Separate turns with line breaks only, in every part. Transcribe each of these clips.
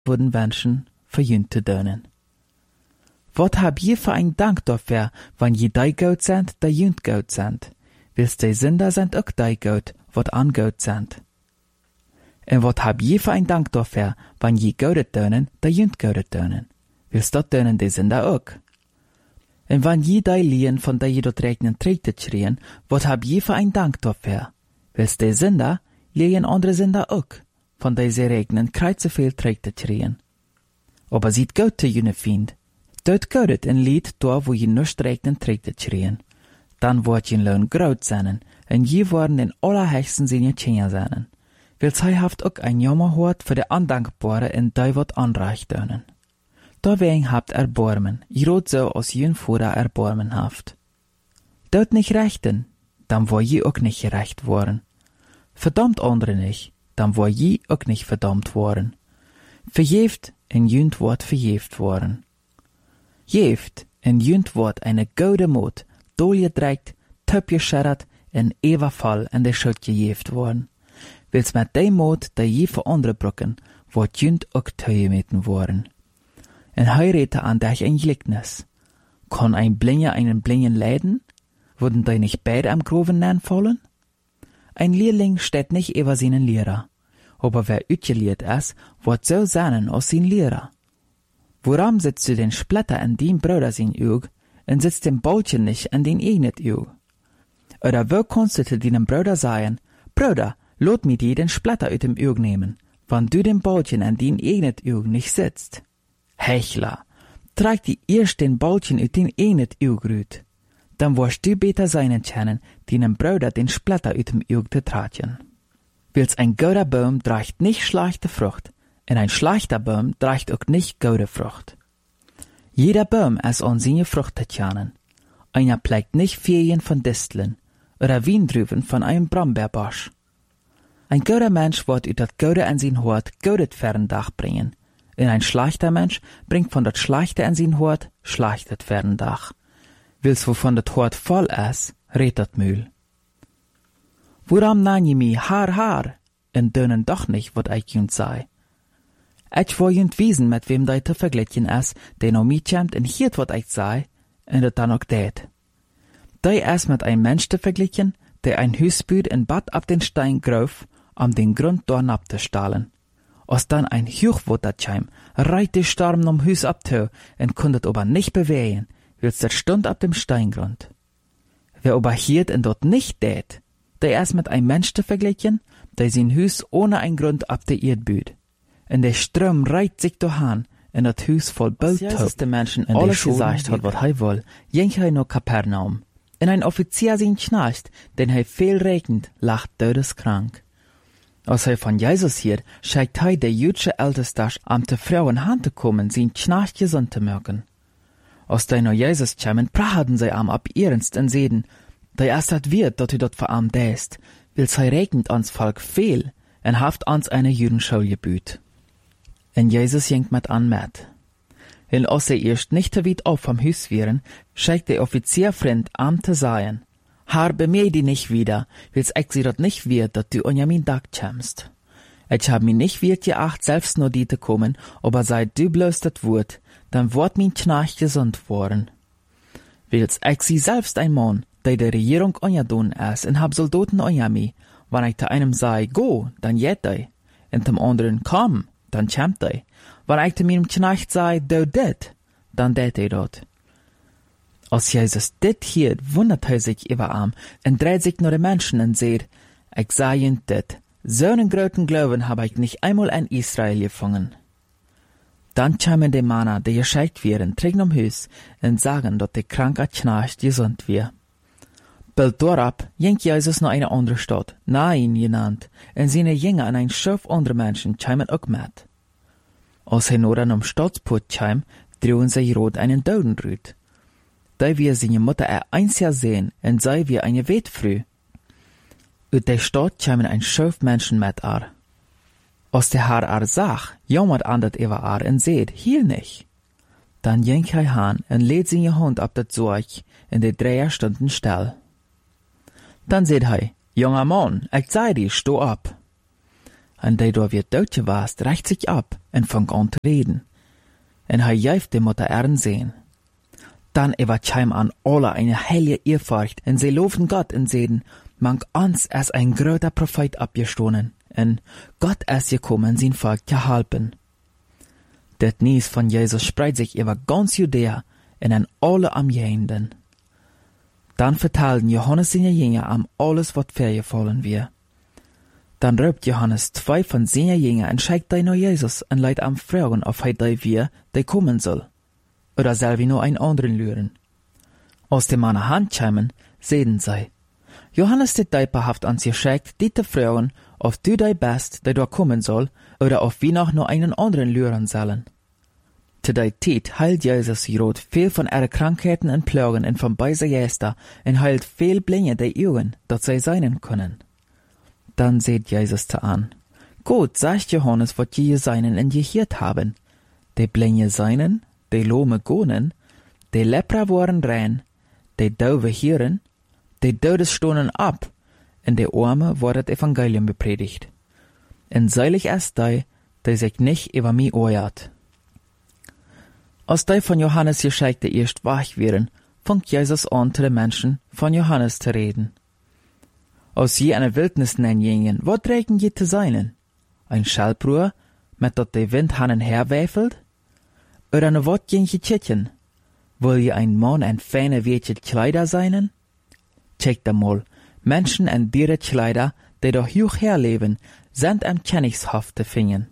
würden Menschen verjünt zu dönen. Wat hab je für ein Dank dafür, wann je dei Gott sind, dei jünt Gott sind? Willst die Sünder sind auch dei Gott, wat an Gott sind. En wat hab je für ein Dank dafür, wann je Gott dönen, dei jünt Gott dönen? Willst dat dönen die Sünder auch? En wann je dei Lien von dei je dort regnen trägt schrien, wat hab je für ein Dank dafür? Willst die Sünder, lehen andere Sünder auch, von dei sie regnen kreuze viel trägt schrien. Aber sieht Gott zu jene Fiend, dort Gott ein Lied da, wo je nicht regnen trägt schrien. Dann wird je Lohn groot sein, en je worden in allerhöchsten Sinne tschenja sein. Weil zij haft ook ein Jammer hoort für de Andankbare en die wat anreich dönen. Deswegen habt Erbarmen, jrot so als jün Vater Erbarmen haft. Dort nicht rechten, dann war je auch nicht gerecht worden. Verdammt andere nicht, dann war je auch nicht verdammt worden. Verjeft en jünt wordt verjeft worden. Jeft en jünt wordt eine gode Mut, doorgedrekt, tupgescharret en evenval en de schuld gejeft worden. Wils met die moed die je voor andere brokken, wordt jünt ook tegemeten worden. En hij redte aan dich ein Gleichnis. Kann ein Blinder einen Blinden leiden? Würden die nicht beide am Groven fallen? Ein Lehrling steht nicht über seinen Lehrer, aber wer utgeliert ist, wird so sein als sein Lehrer. Warum sitzt du den Splitter in dein Bruder sein Auge und sitzt den Bolchen nicht in den eigenen Auge? Oder wo kannst du zu deinem Bruder sagen, Bruder, lot mir dir den Splitter aus dem Auge nehmen, wenn du den Bolchen in dein eigenen Auge nicht sitzt? Hechler, trag dir erst den Bolchen aus den eigenen Auge rüt. Dann wirst du besser sein können, deinem Bruder den Splitter aus dem Auge zu tragen. Wils ein guter Baum trägt nicht schlechte Frucht, und ein schlechter Baum trägt auch nicht gute Frucht. Jeder Baum ist an seine Frucht zu kennen. Einer pflegt nicht Ferien von Disteln oder Wiendrüben von einem Brombeerbusch. Ein guter Mensch wird aus das Gute in sein Hort Gutes Ferdendach bringen, und ein schlechter Mensch bringt von das Schlechte in sein Hort Schlechtes Ferdendach. Wils wovon das Hort voll ist, redt das Mühl. Warum nann je mi Haar, en dönen doch nicht, wat ich jünt sei? Ich will jünt wiesen, mit wem dei te vergleichen is, den o mi kämt en hiert wat ich sei, en dat dann auch det. Dei is mit ein Mensch te vergleichen, der ein Hüs büt en Bad ab den Stein grauf, den Grund dorn abzustahlen. Als dann ein Huchwutter käm, reit die Storm um Hüs abtö, en kundet aber nicht bewegen, wils der stund ab dem Steingrund. Wer aber hiert en dort nicht det, der ist mit einem Mensch zu vergleichen, der sein Hüs ohne ein Grund ab der Erd büht. Und der Strom reiht sich dahin, in das Hüs voll Bildtöp, der Menschen in alles gesagt hat, was er will, jench er noch Kapernaum. Und ein Offizier sein schnarcht, denn er viel regnet, lacht todeskrank. Als er von Jesus hiert, scheint er der jüdische Ältestach am te Frauen Hand zu kommen, sein Schnarcht gesund zu merken. Als der noch Jesus kämen, prachten sie am ab ihrens und seden, da erst dat wird, dat du dort verarmt däst, will sei regnet ans Volk viel, en haft ans eine Jüdenschule gebüht. En Jesus jenkt mit an met. En als er erst nicht te weit auf vom Hüs wären, schickt der Offizierfreund am te sagen, Haar bemeh die nicht wieder, wils ich sie dort nicht wird, dat du unja min Dag kämst. Ich hab mi nicht wird geacht, selbst nur die te kommen, aber seit du bloß dat Wort, dann wird min Knarch gesund worden. Wils ich sie selbst ein Mann, der Regierung onjadun is en hab Soldaten onjami, wann ich te einem sei, go, dann jet dei, en dem anderen, komm, dann kämt dei, wann ich te meinem Knecht sei, do dit, dann det dort. Als Jesus dit hiert, wundert sich über am, en dreht sich nur de Menschen en seht, ich sei jünt dit, so'n großen Glauben hab ich nicht einmal in Israel gefangen. Dann kämen die Männer, die gescheit wären, trägen um Hüs, en sagen, dat der kranke Knecht gesund wir. Bald dorab jenkt Jesus nach eine andere Stadt, Nain genannt, en seine Jünger an ein Schöpf andere Menschen kämen auch mit. Als er nur an Stadsport käm, drohen sie rot einen Daudenrüt. Da wir seine Mutter einziger sehen, en sei wir eine Wetfrüh. Ut der Stadt kämen ein Schöpf Menschen mit ar. Als der Herr sag, jammert andert über ar en seht, hier nicht. Dann jenkt er han en lädt seine Hund ab dat Zeug in de 3 Stunden still. Dann seht er, junger Mann, ich sei dir, steh ab. En die daar weer doodje was, recht sich ab en fang an te reden. En hij juichte met de Herren sehen. Dan überkam an alle eine helle Ehrfurcht, en sie loben Gott en zeiden, mank ons als ein groter Prophet abgestoßen, en Gott ist gekommen, sein Volk zu helfen. Das Nies von Jesus spreidet sich über ganz Judäa en an alle Umgehenden. Dann vertelden Johannes seine Jünger am alles, was vorgefallen wir. Dann rübt Johannes 2 von seinen Jünger en schickt die nach Jesus en leidt am fragen, ob er die wir, die kommen soll. Oder soll wir nur einen anderen lüren? Aus dem Mann Hand kämen, sehen sie. Johannes der Täufer hat uns geschickt, die zu fragen, ob du die bist, der da kommen soll, oder ob wir noch nur einen anderen lüren sollen. Zu der Zeit heilt Jesus Rot viel von ihren Krankheiten und Plagen und von bösen Geister und heilt viel Blinde die Augen, dass sie sehen können. Dann seht Jesus zu an. Gut, sagt Johannes, was je seinen und gehört haben. Die Blinde seinen, die Lahme gonen, die Lepra waren rein, die Dove hören, die Todes stonden ab, und die Arme wurde das Evangelium bepredigt. Und seilig ist die sich nicht über mich oert. Als die von Johannes Geschichte erst wach wären, fängt Jesus an, zu den Menschen von Johannes zu reden. Als je eine Wildnis nennen, was regen je zu seinen? Ein Schallbruer, mit dat der Wind han en herwefelt? Oder ne wat jengje tjitjen? Will je ein Mann en feine weetje Kleider seinen? Check da mal, Menschen en diere Kleider, die doch hoch herleben, sind am Kenningshaft te fingen.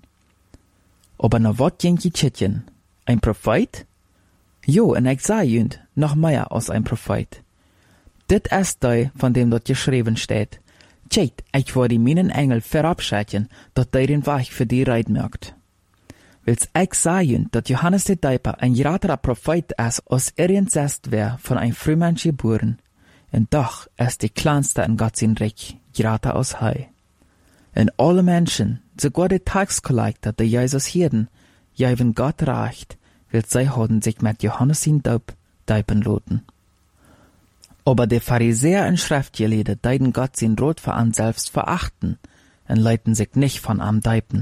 Aber ne wat jengje tjitjen? Ein Prophet? Jo, en ik sei jünd, noch mehr als ein Prophet. Dit ist die, von dem dort geschrieben steht. Tjeit, ich werde meinen Engel verabschieden, dat die den Weg für die Reit merkt. Willst ich sagen, dat Johannes der Täufer ein graterer Prophet ist, als irgendwas wär von ein Frühmensch geboren. Und doch ist die kleinste in Gott sein Reich grater als Hei. Und alle Menschen, sogar die Taxkollektor, die Jesus hirden, geben Gott recht, weil sie haben sich mit Johannes sein Taub taupen lassen. Aber die Pharisäer und Schriftgelehrten deuten Gott sein Rot für an selbst verachten und leiten sich nicht von am taupen.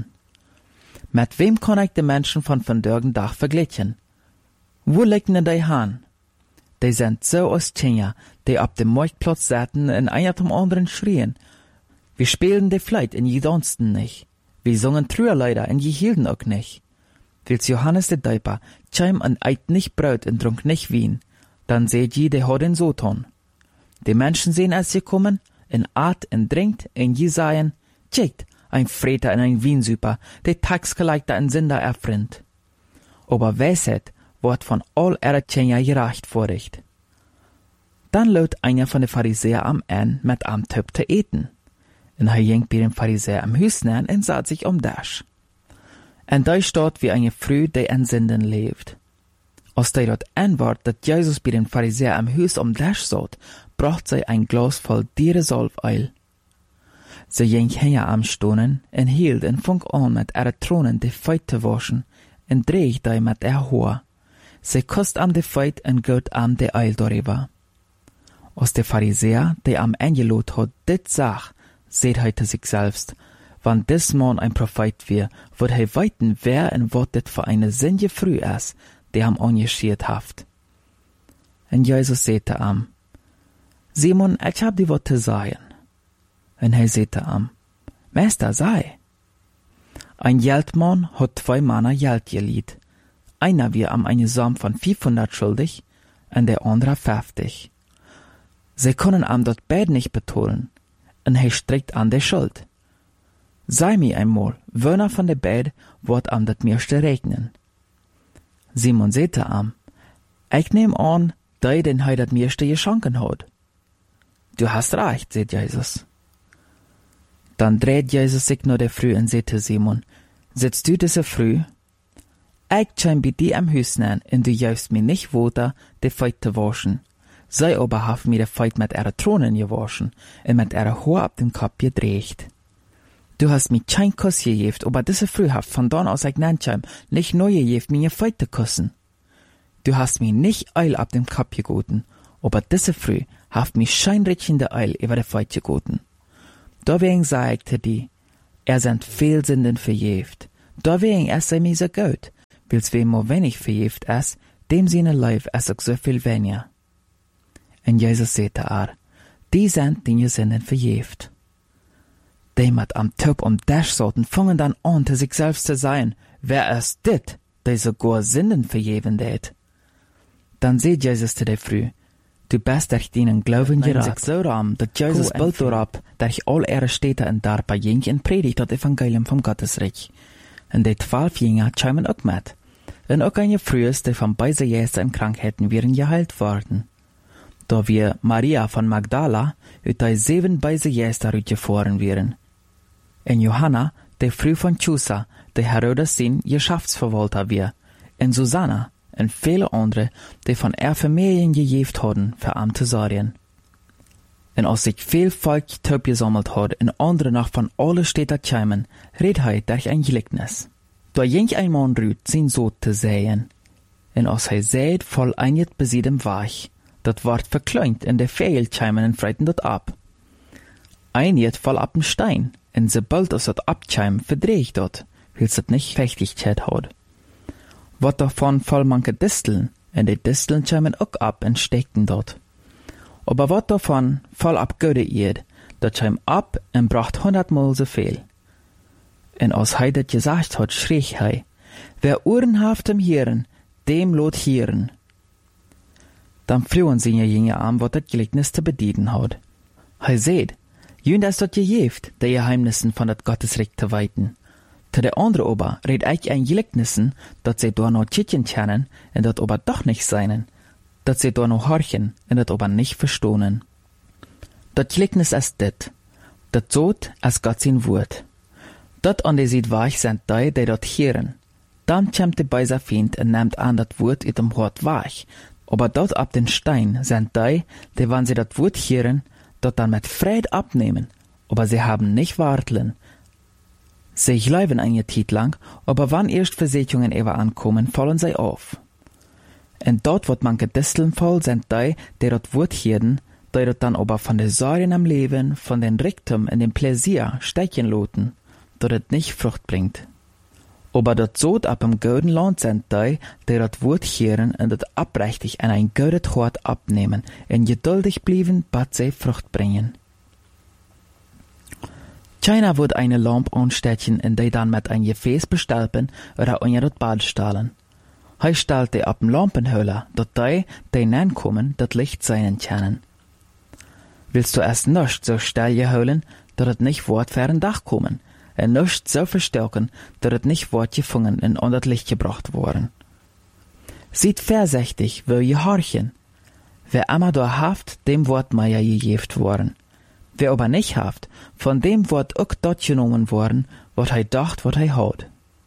Mit wem kann ich die Menschen von vandaag Tag vergleichen? Wo liegen die Hahn? Die sind so aus Tjenja, die auf dem Marktplatz saßen und einer zum anderen schrien. Wir spielen die Fleit und je tanzten nicht. Wir singen Trüerleider und je hielten auch nicht. Wils Johannes der Täufer käm und eit nicht Brot und trunk nicht Wein, dann seht je, die hat den so tun. Die Menschen sehen, als sie kommen, in Art und trinkt, und je sagen, tschickt, ein Freter und ein Wiensüper, der Taxkollektor und Sünder erfrindt. Aber Weisheit wird von all ihrer Tjenja gerecht vorricht. Dann laut einer von den Pharisäern am Ende mit am Töp zu eten. Und er ging bei dem Pharisäer am Hüsten an und sah sich das. Und da steht wie eine Frau, die an Sünden lebt. Als die dort antwortet, dass Jesus bei den Pharisäern am Hüs das saht, bracht sie ein Glas voll Dieresalbeil. Sie ging her am Stonen und hielt und fang an mit ihrer Thronen die Feit zu waschen und dreht die mit ihr Haar. Sie kostet am die Feit und geht am die Eil darüber. Als der Pharisäer, der am eingelot hat, dit sag, seht er sich selbst, wann des Mann ein Prophet wär, wird er weiten, wer und wat dit für eine sinnige Früh ist, die am engagiert haft. Und Jesus sagte am, Simon, ich hab dir wat zu sagen. Und er sagte am, Meister, sei. Ein Geldmann hat 2 Männer Geld geliehen. Einer wir am eine Sum von 500 schuldig, und der andere 50. Sie können am dort beide nicht betollen, und er streckt an der Schuld. Sei mir einmal, wer von der beiden wird am das meiste regnen. Simon sagte am, ich nehm an, der den er das meiste geschenken hat. Du hast recht, sagt Jesus. Dann dreht Jesus sich nur der Früh und sagte Simon, sitzt du diese Früh? Ich käm bei dir am Hüsten an, und du jaufst mir nicht Wasser, die Feit zu waschen. Sei aber haft mir die Feit mit ihrer Thronen gewaschen und mit ihrer Haar ab dem Kopf gedreht. Du hast mir kein Kuss gegeben, aber diese Früh haft von dann aus ich nanntschem nicht neu gegeben, mir Feit zu küssen. Du hast mir nicht Eil ab dem Kopf gegoten, aber diese Früh haft mir schein riechende Eil über die Feit gegoten. Deswegen sag ich dir die, Sind viel Sünden verjeft. Deswegen ist mir so gut, weil's wem nur wenig verjeft ist, dem seine Leib ist auch so viel weniger. Und Jesus sagte die sind die Sünden verjeft. Die mit am Top Dash sollten fangen dann an, zu sich selbst zu sein, wer ist dit, die sogar Sünden verjeven det? Dann sagt Jesus zu der Früh, du bist durch deinen Glauben gerettet. So ram, dass Jesus bald darauf, durch all ihre Städte und Dörfer ging und predigt das Evangelium vom Gottesreich. Und die 12 Jünger kamen auch mit. Und auch eine Früh ist, die von beiden Jästen in Krankheiten wären geheilt worden. Da wir Maria von Magdala, ut die 7 beiden Jästen rausgefahren wären. Und Johanna, die Früh von Chusa, die Herodes sein Geschäftsverwalter war. Und Susanna, und viele andere, die von Familien gejeft hadden, für am zu sorgen. Und als sich viel Volk taub gesammelt hat, und andere noch von alle Städten kamen, red durch ein Gleichnis. Da ging ein Mann rüt, sein Sohn zu säen. Und als säet, voll einjet besiedem Weich, dat ward verkleint, und der Vögel kamen und freiten dat ab. Einjet voll ab den Stein, und sobald es dat abkam, verdreht dat, weil's dat nicht Festigkeit hat. Wat davon voll manche Disteln, und die Disteln kamen auch ab und steckten dort. Aber wat davon voll ab gute Erd, dat kam ab und bracht 100-mal so viel. Und als dat gesagt hat, schrie hei, wer Ohren haft im Hören, dem lot hören. Dann flohen sie Jünger an, wat dat Gleichnis zu bedienen hat. Seht, jünd ist dat gejeft, die Geheimnissen von dat Gottesreich zu weiten. Zu der andere Ober red ich ein Gleichnissen, dat sie da noch Tschitchen kennen, und dat aber doch nicht seinen, dat sie da noch horchen, und dat aber nicht verstohnen. Dat Gleichnis ist dit, dat Tod ist Gott sein Wort. Dat an die sieht weich sind die dat hören. Dann kommt der beiser Feind und nimmt an dat Wort in dem Hort weich, aber dort ab den Stein sind die, wenn sie dat Wort hören, dat dann mit Fried abnehmen, aber sie haben nicht warteln. Sie bleiben eine Zeit lang, aber wann erst Versicherungen ankommen, fallen sie auf. Und dort, wo manche Disteln voll sind die dat Wort hören, die dat dann aber von den Sorgen am Leben, von den Reichtum und dem Pläsier stechen loten, dat het nicht Frucht bringt. Aber dat Sod ab im guten Land sind die dat Wort hören und dat abrechtig an ein gutes Hort abnehmen und geduldig blieben, bat sie Frucht bringen. Keiner wird eine Lampe anstechen und die dann mit ein Gefäß bestalpen oder unter das Bad stahlen. Stellt die ab dem Lampenhöhler, dat die nankommen, dat Licht sein können. Willst du erst nicht so still geholen, dat het nicht wort für ein Dach kommen, und nicht so verstärken, dat het nicht wort gefangen und unter das Licht gebracht worden. Seid vorsichtig, wo ihr horchen. Wer immer da haft, dem Wort Meier gegeft worden. Wer aber nicht haft, von dem Wort auch dort genommen worden, wat dacht, wat hat.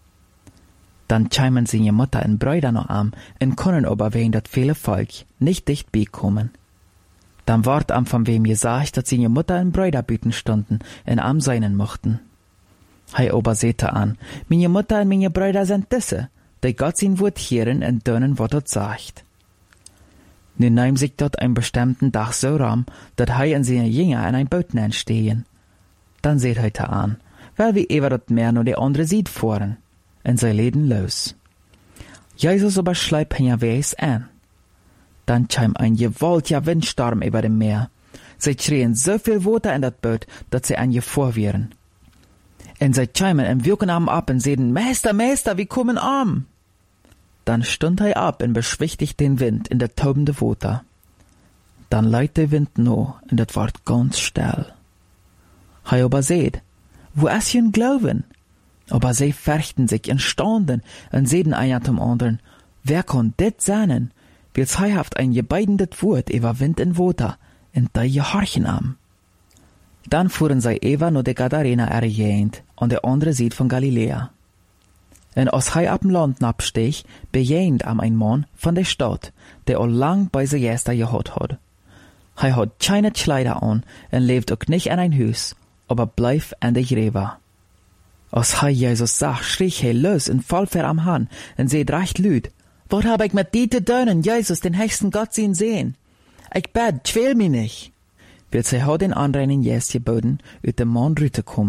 Dann chimen seine Mutter und Brüder noch an und können aber wegen dat viele Volk nicht dicht beikommen. Dann ward am von wem gesagt, dass seine Mutter und Brüder bieten stunden und am seinen mochten. Aber sehte an, meine Mutter und meine Brüder sind diese, die Gott sein Wort hören und dönen, wat dort sagt. Nun nahm sich dort ein bestimmten Dach so ram, dat und seine Jünger in ein Boot stehen. Dann seht an, weil wie ever dort mehr nur die andere sieht fahren, und sie leden los. Jesus aber schleibt hinterwegs an. Dann kam ein gewaltiger Windsturm über dem Meer. Sie schrien so viel Wasser in dat Boot, dat sie an vor wären. Und sie kamen im Wirkenarm ab und sehen, Meister, Meister, wir kommen am. Dann stund ab und beschwichtigt den Wind in der taubende Wasser. Dann leiht der Wind no, und dat ward ganz still. Aber seht, wo ist ihr Glauben? Aber sie fürchten sich und staunen und sehen einer zum anderen, wer kann dit sein? Weil sie haft ein gebeidendes Wort über Wind und Wasser, und die gehorchen am. Dann fuhren sie über nur die Gadarena ergehend, und der andere Seite von Galiläa. Und als ab dem Land abstech, bejehend am ein Mann von der Stadt, der all lang bei sich Jäster gehad hat. Hat keine Kleider an und lebt auch nicht in ein Haus, aber bleib an der Gräber. Als Jesus sah, schrie los und fall am Hahn und seht recht lüd. Was hab ich mit dir zu tun, Jesus, den höchsten Gott sehen? Ich quäl mich nicht. Weil sie hat den anderen Jäst geboten, ut dem Mann rüte kommen,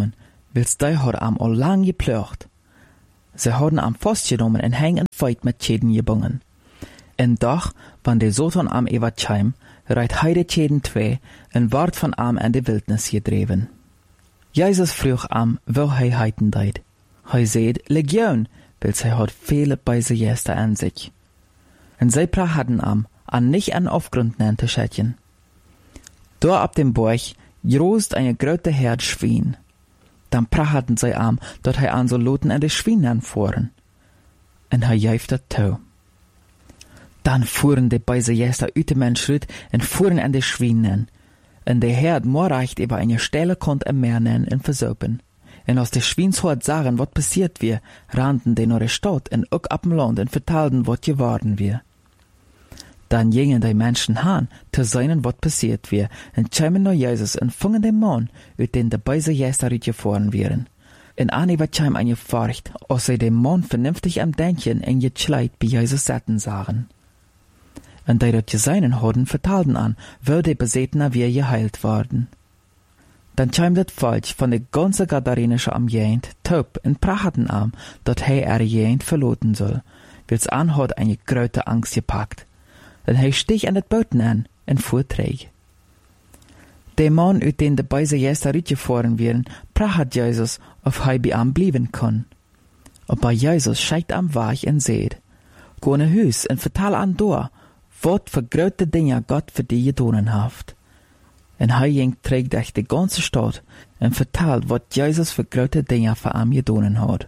Wils die had am al lang geplucht. Sie hadden am vastgenomen en heng en feit met Tjeden gebungen. En doch, wann de Satan am ewat tjeim, reit heide Tjeden 2 en ward van am in de wildnis gedreven. Jesus vroeg am, wo hij heiten deed. Hij zei, Legion, wils hij had vele beise Gäste an sich. En zij prachten am, an nicht an Aufgrund nannte Schätchen. Dort ab dem Borch großt eine große Herd Schwein. Dann prachten sie am, dort hij an so loten an de Schwein anfuhren. En hij jäifte toe. Dann fuhren de beise Gäste uit de Menschrut en fuhren an de Schwein an. En de Herd moorreicht über eine Stelle konnte am Meer nennen en versopen. En als de Schweinshort sagen, wat passiert wir, rannten de naar de Stadt en ook ab dem Land en vertelden, wat geworden wir. Dann gingen die Menschen han, te seinen, wat passiert wir, en tjeimen naar Jesus en vungen den Mann, uit den de beise Gäste uitgefahren wären. En Annie wat tjeim an gefurcht, als sie den Mann vernünftig am Denken en gekleid bei Jesus satten sahen. En die dat gesehen hadden, vertelden an, wo de Besetner wir geheilt worden. Dann tjeim dat Volk von de ganze Gadarenische Amjent taub en prachten am, dat hij Jent verloten soll, wils an had eine grote Angst gepackt. En hij stich an het Boot an en fuhr träg. De man uit den de beise Gäste uitgefahren wären, pracht Jesus, of hij bij am blieben kon. Aber Jesus scheikt am Wach en seht, go in huis en vertel an door, wat für grote Dinge Gott für die gedonen haft. En hij ging träg durch de ganze Stadt en vertelt, wat Jesus für grote Dinge für am gedonen hat.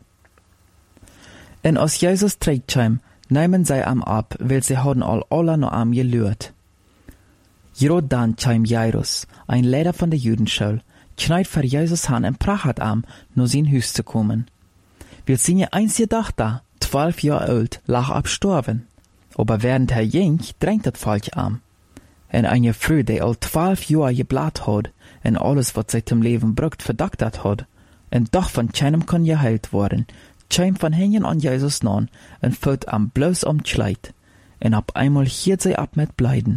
En als Jesus träg tjeim, nemen zij am ab, weil sie hadden al alle no am gelürt. Jerod dan tjeim Jairus, ein Leder von der Judenschule, kneit für Jesus han en pracht am, no sein Hus zu kommen. Weil seine einzige Tochter, 12 Jahre alt, lag abstorben. Aber während er ging, drängt das Volk am. En eine Frau, die al 12 Jahre geblat hat, en alles, was sie zum Leben brucht, verdachtert hat, en doch von keinem kann geheilt worden, tjeim von hängen an Jesus nan, en fällt am bloß Kleid, en ab einmal hiert sie ab mit Bleiden.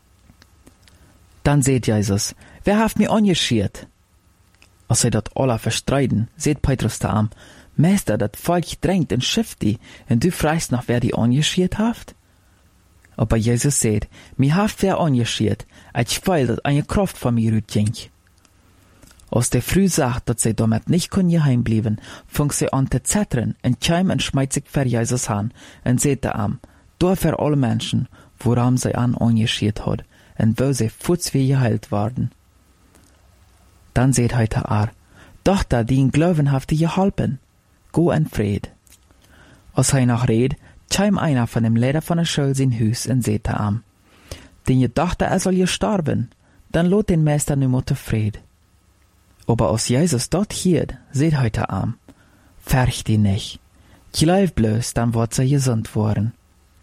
Dann seht Jesus, wer haft mir angeschiert? Als sie dat alle verstreiten, seht Petrus da am, Meister, dat Volk drängt en schifft die, en du fragst nach, wer die angeschiert haft? Aber Jesus seht, mir haft wer angeschiert, ich weil dat eine Kraft von mir rütging. Als der Früh sagt, dass sie damit nicht können heimblieben, fängt sie an zu zettern und tjeim und schmeißt sich für Jesus an und seht am, da für alle Menschen, woran sie angeschiert hat und wo sie futzwie geheilt worden. Dann seht heute Tochter, die in Glauben haft geholpen, go in Fried. Als hij noch red, tjeim einer von dem Leder von der Schule sein Hus und seht am, den je Tochter soll gestorben, dann lot den Meister nimmer Fried. Aber als Jesus dort hielt, seht heute am, färcht die nicht. Glaub bloß, dann wird sie gesund worden.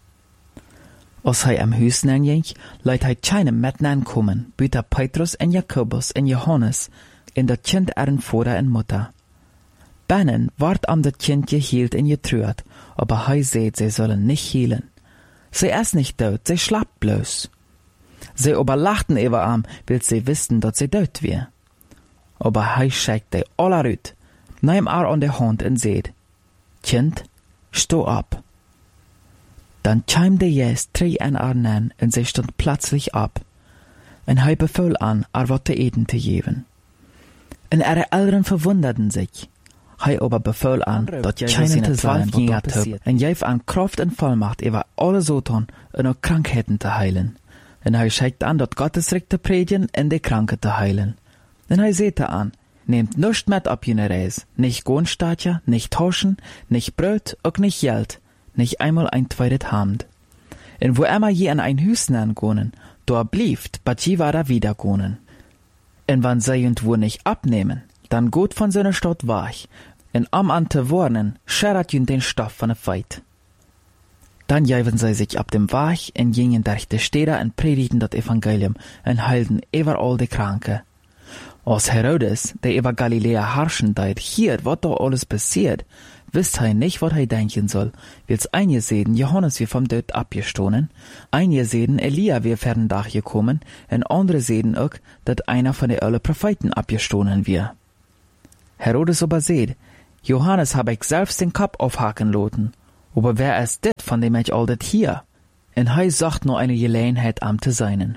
Als hij am Hus ging, leit hij keinem mit kommen, büter Petrus en Jakobus en Johannes, en dat Kind eren Vater en Mutter. Bennen ward am dat Kind gehielt en getrürt, aber hij seht, sie sollen nicht hielen. Sie ist nicht tot, sie schlappt bloß. Sie aber lachten über am, weil sie wisten, dass sie tot wär. Aber hij schickt die alle uit, neem haar an der Hand en seht, Kind, sto ab. Dann tjeimde Jes 3 an haar nen en sie stond plötzlich ab. En hij befahl an, wat te eten te geven. En ihre Eltern verwunderten sich. Hij aber befahl an, dat keinen te sein, wat passiert, en geef an Kraft en Vollmacht über alle Satan en ook Krankheiten te heilen. En hij schickt an, dat Gottes Recht te predigen en de Kranken te heilen. En hij seht an, nehmt nischt mit ab jene Reis, nicht Gohnstatja, nicht Tauschen, nicht Brot, ook nicht Geld, nicht einmal ein zweites Hand. En wo immer je an ein Hüsten angonen, da blieft, bat je war da wieder gonen. En wann sie und wo nicht abnehmen, dann gut von seiner Stadt wach, en am an te warnen, scherrat jün den Stoff von der Feit. Dann jäven sie sich ab dem Wach en gingen durch die Städte en predigten das Evangelium en heilten überall die Kranke. Als Herodes, der über Galiläa herrschen deit, hier, wat da alles passiert, wisst hij nicht, wat hij denken soll, wils einige sehen, Johannes wie vom Tod abgestohlen, einige sehen, Elia wie fern Dach gekommen, en andere sehen auch, dat einer von den alle Propheten abgestohlen wir. Herodes aber seht, Johannes habe ich selbst den Kopf aufhaken lassen. Aber wer ist dit, von dem ich all dit hier? En hij sucht nur eine Gelegenheit am zu seinen.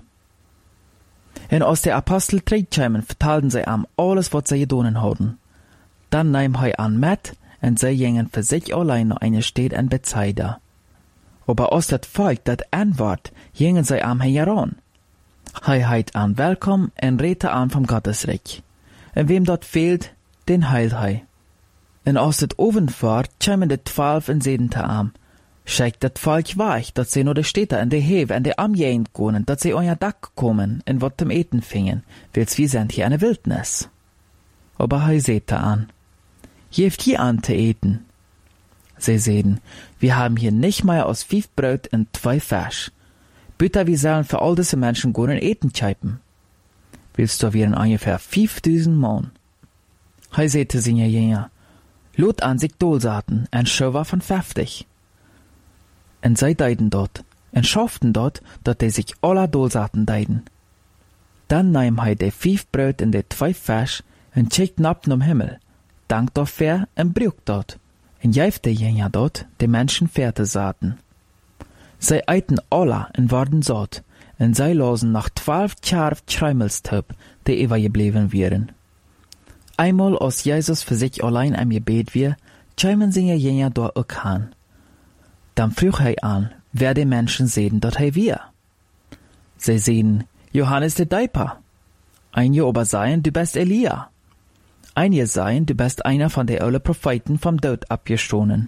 En als der Apostel terugkwamen, vertelden sie am alles, was sie gedonen hadden. Dann nahm hij an mit, en sie gingen für sich allein nach einer Stadt in Bethsaida. Aber als das Volk dat antwort, gingen sie am heran. Hij heit an welkom en redte an vom Gottesreich. En wem dort fehlt, den heilt hij. En als het overvaart, kwamen de 12 en zeiden te am. Schickt dat Volk weg, dat sie nur de Städte en de Heve en de Amjeen konen, dat sie euer Dack kommen en wat zum Eten fingen, wils wir sind hier eine Wildnis. Aber hij seht an. Geeft hier an te eten. Sie sehen, wir haben hier nicht mehr aus 5 Brot und 2 Fisch. Bitte, wir sollen für all diese Menschen guten Eten scheipen. Willst du wären ungefähr 5000 Mann. Hij sagte seine Jünger, lot an sich Dolsaten, en Schöver von 50. En zij deiden dort, en schafften dort, dat die sich aller Dolsaten deiden. Dann nahm hij de 5 Brot en de 2 Fisch, en schickten ab zum Himmel, dankt dafür en brucht dort, en jäifte Jünger dort, de Menschen Fährte saten. Zij eiten alle en waren satt, en zij losen nach 12 Tjarf Schreimelstub, die übergeblieben wären. Einmal als Jesus für sich allein am Gebet wir, kämen seine Jünger dort auch an. Dann frug hij an, wer die Menschen sehen, dort hij wir. Sie sehen, Johannes der Däuper. Einige aber seien, du bist Elia. Einige seien, du bist einer von den alten Propheten vom Tod abgestohlen.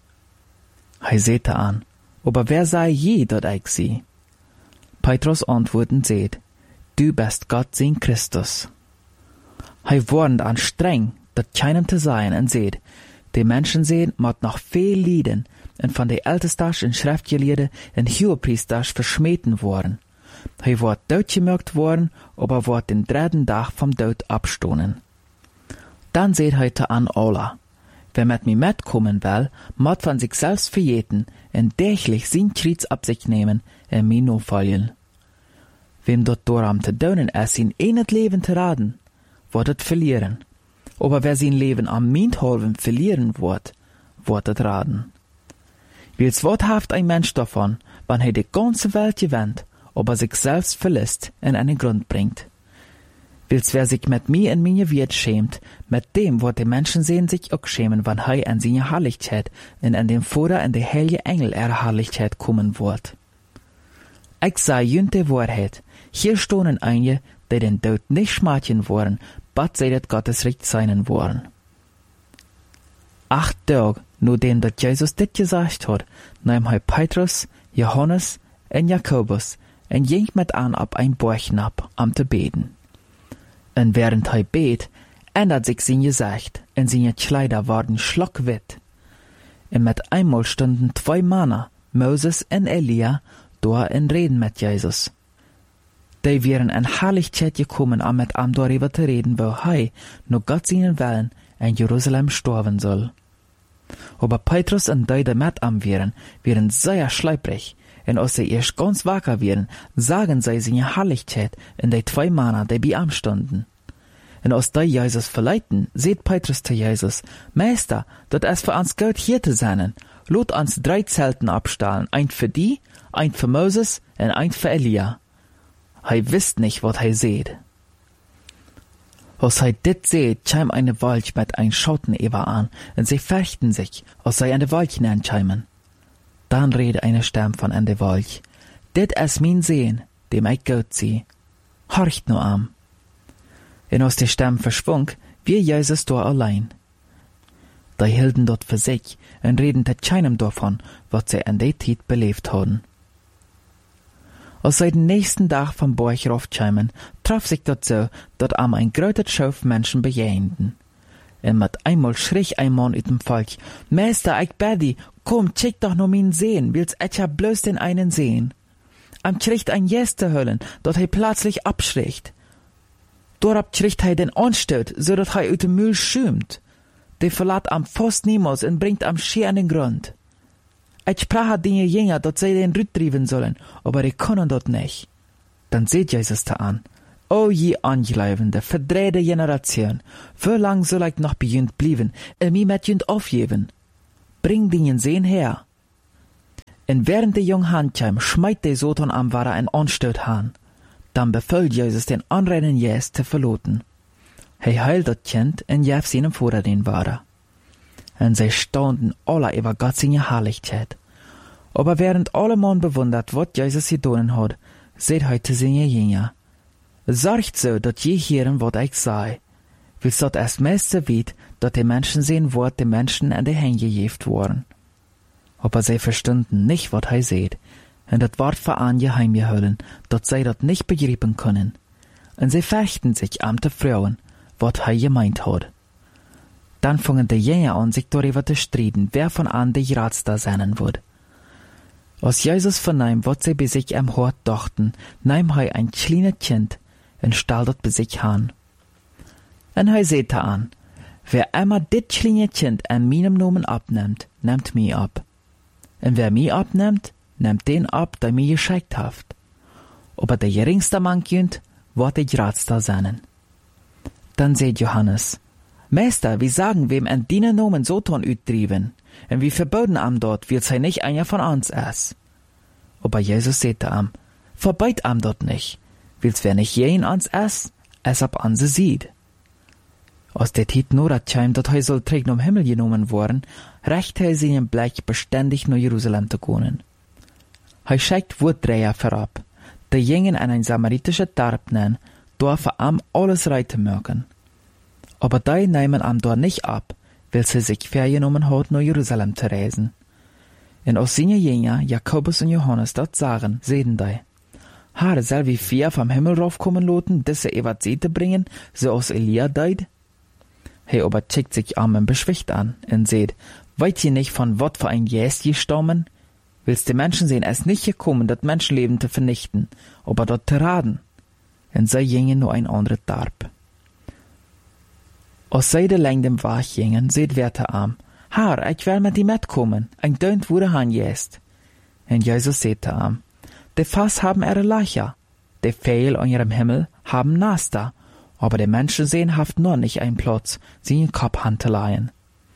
Hij sehte an, aber wer sei je, dort ich sie? Petrus antworten seht, du bist Gott sein Christus. Hij warnt an streng, dat keinem te sein, en seht, die Menschen sehen, mot noch viel Lieden, en von de Ältesters en Schriftgelehrten en Hohepriesters verschmeten worden. Hij wordt doodgemerkt worden, aber wordt den 3. Tag vom Tod abstohlen. Dann seht hij te an alle. Wer mit mir mitkommen will, mot von sich selbst verjeten en täglich sein Kreuz ab sich nehmen en mir no folgen. Wem dort doram te donen is, in het Leben te raden, wordt het verlieren. Aber wer sein Leben am Mintholven verlieren wird het raden. Wils worthaft ein Mensch davon, wann hij de ganze Welt gewinnt, aber sich selbst verlässt en einen Grund bringt. Wils wer sich mit mir in meine Wert schämt, mit dem wird die Menschen sehen sich auch schämen, wann hij an seine Herrlichkeit und an dem Vater und der heilige Engel ihrer Herrlichkeit kommen wird. Ich sage jünt die Wahrheit, hier stohnen einige, die den Tod nicht schmatchen wollen, bat sie das Gottesreich sein wollen. 8 Tage, nachdem dat Jesus dit gesagt hat, nahm hij Petrus, Johannes en Jakobus en ging mit an ab ein Berg ab, am te beten. En während hij bet, ändert sich sein Gesicht, en seine Kleider waren schlockwitt. En mit einmal stunden 2 Männer, Moses en Elia, da in Reden mit Jesus. Die wären in Herrlichkeit gekommen, um mit ihm darüber zu reden, wo hij, nur Gott seinen Willen, in Jerusalem sterben soll. Aber Petrus und die mit ihm wären sehr schleiprig, und als sie erst ganz wacker wären, sagen sie seine Herrlichkeit in die 2 Männer, die bei ihm stunden. Und als die Jesus verleiten, seht Petrus zu Jesus, Meister, dat es für uns gut hier zu sein, lot uns 3 Zelten abstahlen, ein für die, ein für Moses und ein für Elia. Hij wisst nicht, wat hij seht. Als hij dit seht, kam eine Wolke mit ein Schatten über an, und sie fürchten sich, als sie an de Wolke hineinkämen. Dann redet eine Stimme von an de Wolke. Dit is mein Sehen, dem ich gut sehe. Horcht nur an. Und als die Stimme verschwung, wir Jesus dort allein. Die hielten dort für sich und redeten keinem davon, was sie an der Zeit belebt hatten. Als sie den nächsten Tag vom Berg raufkämen, traf sich dort so, dass am ein größer Schauf Menschen bejähenden. Und mit einmal schrie ein Mann uit dem Volk, Meister, ich bedi, komm, check doch nur mein Sehen, willst ich hab bloß den einen sehen. Am kriegt ein Jester höllen, dort hij plötzlich abschricht. Dorab kriegt hij den Anstöt, so dat hij uit dem Müll schümt. Der verlat am fast niemals und bringt am Schee an den Grund. Ich sprach die Jünger, dass sie den Rüt trieben sollen, aber die können dort nicht. Dann seht Jesus da an. O je Angeleivende, verdrehte Generation, wie lang soll ich noch bei jünt blieben, mich mit jünt aufgeben? Bring den Sehen her. Und während der jung Handcheim schmeit der Soton am Wara ein Anstoot han, dann befiehlt Jesus den anreinen Jes zu verloten. Heilt dat Kind und jef seinem Vater den Wara. Und sie staunten alle über Gott seine Herrlichkeit. Aber während alle Mann bewundert, was Jesus getan hat, seht heute seine Jünger. Sorgt so, dat je hören, wat ich sei. Wils dat erst meiste weet, dat die Menschen sehen, wat die Menschen an die Hände gejeft worden. Aber sie verstanden nicht, wat hij seht, und dat ward vor an geheimgehüllen, dat sie dat nicht begreifen können. Und sie fechten sich am te Frauen, wat hij gemeint hat. Dann fingen die Jünger an, sich darüber zu streiten, wer von an die Ratster sein wird. Als Jesus vernahm, wat sie bei sich am Hort dachten, nahm hij ein kleines Kind und stellt dat bei sich an. Und hij sagte an, wer einmal dit kleine Kind an meinem Namen abnimmt, nimmt mich ab. Und wer mich abnimmt, nimmt den ab, der mich geschickt hat. Aber der geringste Mann könnt, wird der Ratster sein. Dann sagt Johannes, Meister, wie sagen wem an deinen Namen Soton uttrieben, und wie verboten am dort, wird sei nicht einer von uns es. Aber Jesus sagte am, verbeit am dort nicht, wils wer nicht jeden ans es ab an se sieht. Aus der Tit nur dat Scheim, dat he soll trägt um Himmel genommen worden, recht he seinen Blick beständig nach Jerusalem zu gehen. He schickt Wurtdreher vorab, der jingen an ein samaritische Darb nennen, dorfe am alles reiten mögen. Aber die nehmen am dort nicht ab, weil sie sich vergenommen hat, nach Jerusalem zu reisen. Und aus seinen Jünger, Jakobus und Johannes, dort sagen, sehen die, Herr, soll wie vier vom Himmel raufkommen loten, diese Evatzete bringen, so aus Elia deid? Hey, aber checkt sich arm und beschwicht an und seht, weit ihr nicht von wat für ein Jäst je stammen? Willst die Menschen sehen, es nicht gekommen, das Menschenleben zu vernichten, aber dort zu raden? Und sie gingen nur ein anderes Darb. Aus seide lang dem Wach gingen, seht Werte arm, Herr, ich will mit die mitkommen, ein dönt wurde han jest. Und Jesus sagte arm, die Fass haben ihre Lacher, die Pfeil an ihrem Himmel haben Naster, aber die Menschen sehen haft nur nicht einen Platz, sie in Kopf hanteleihen.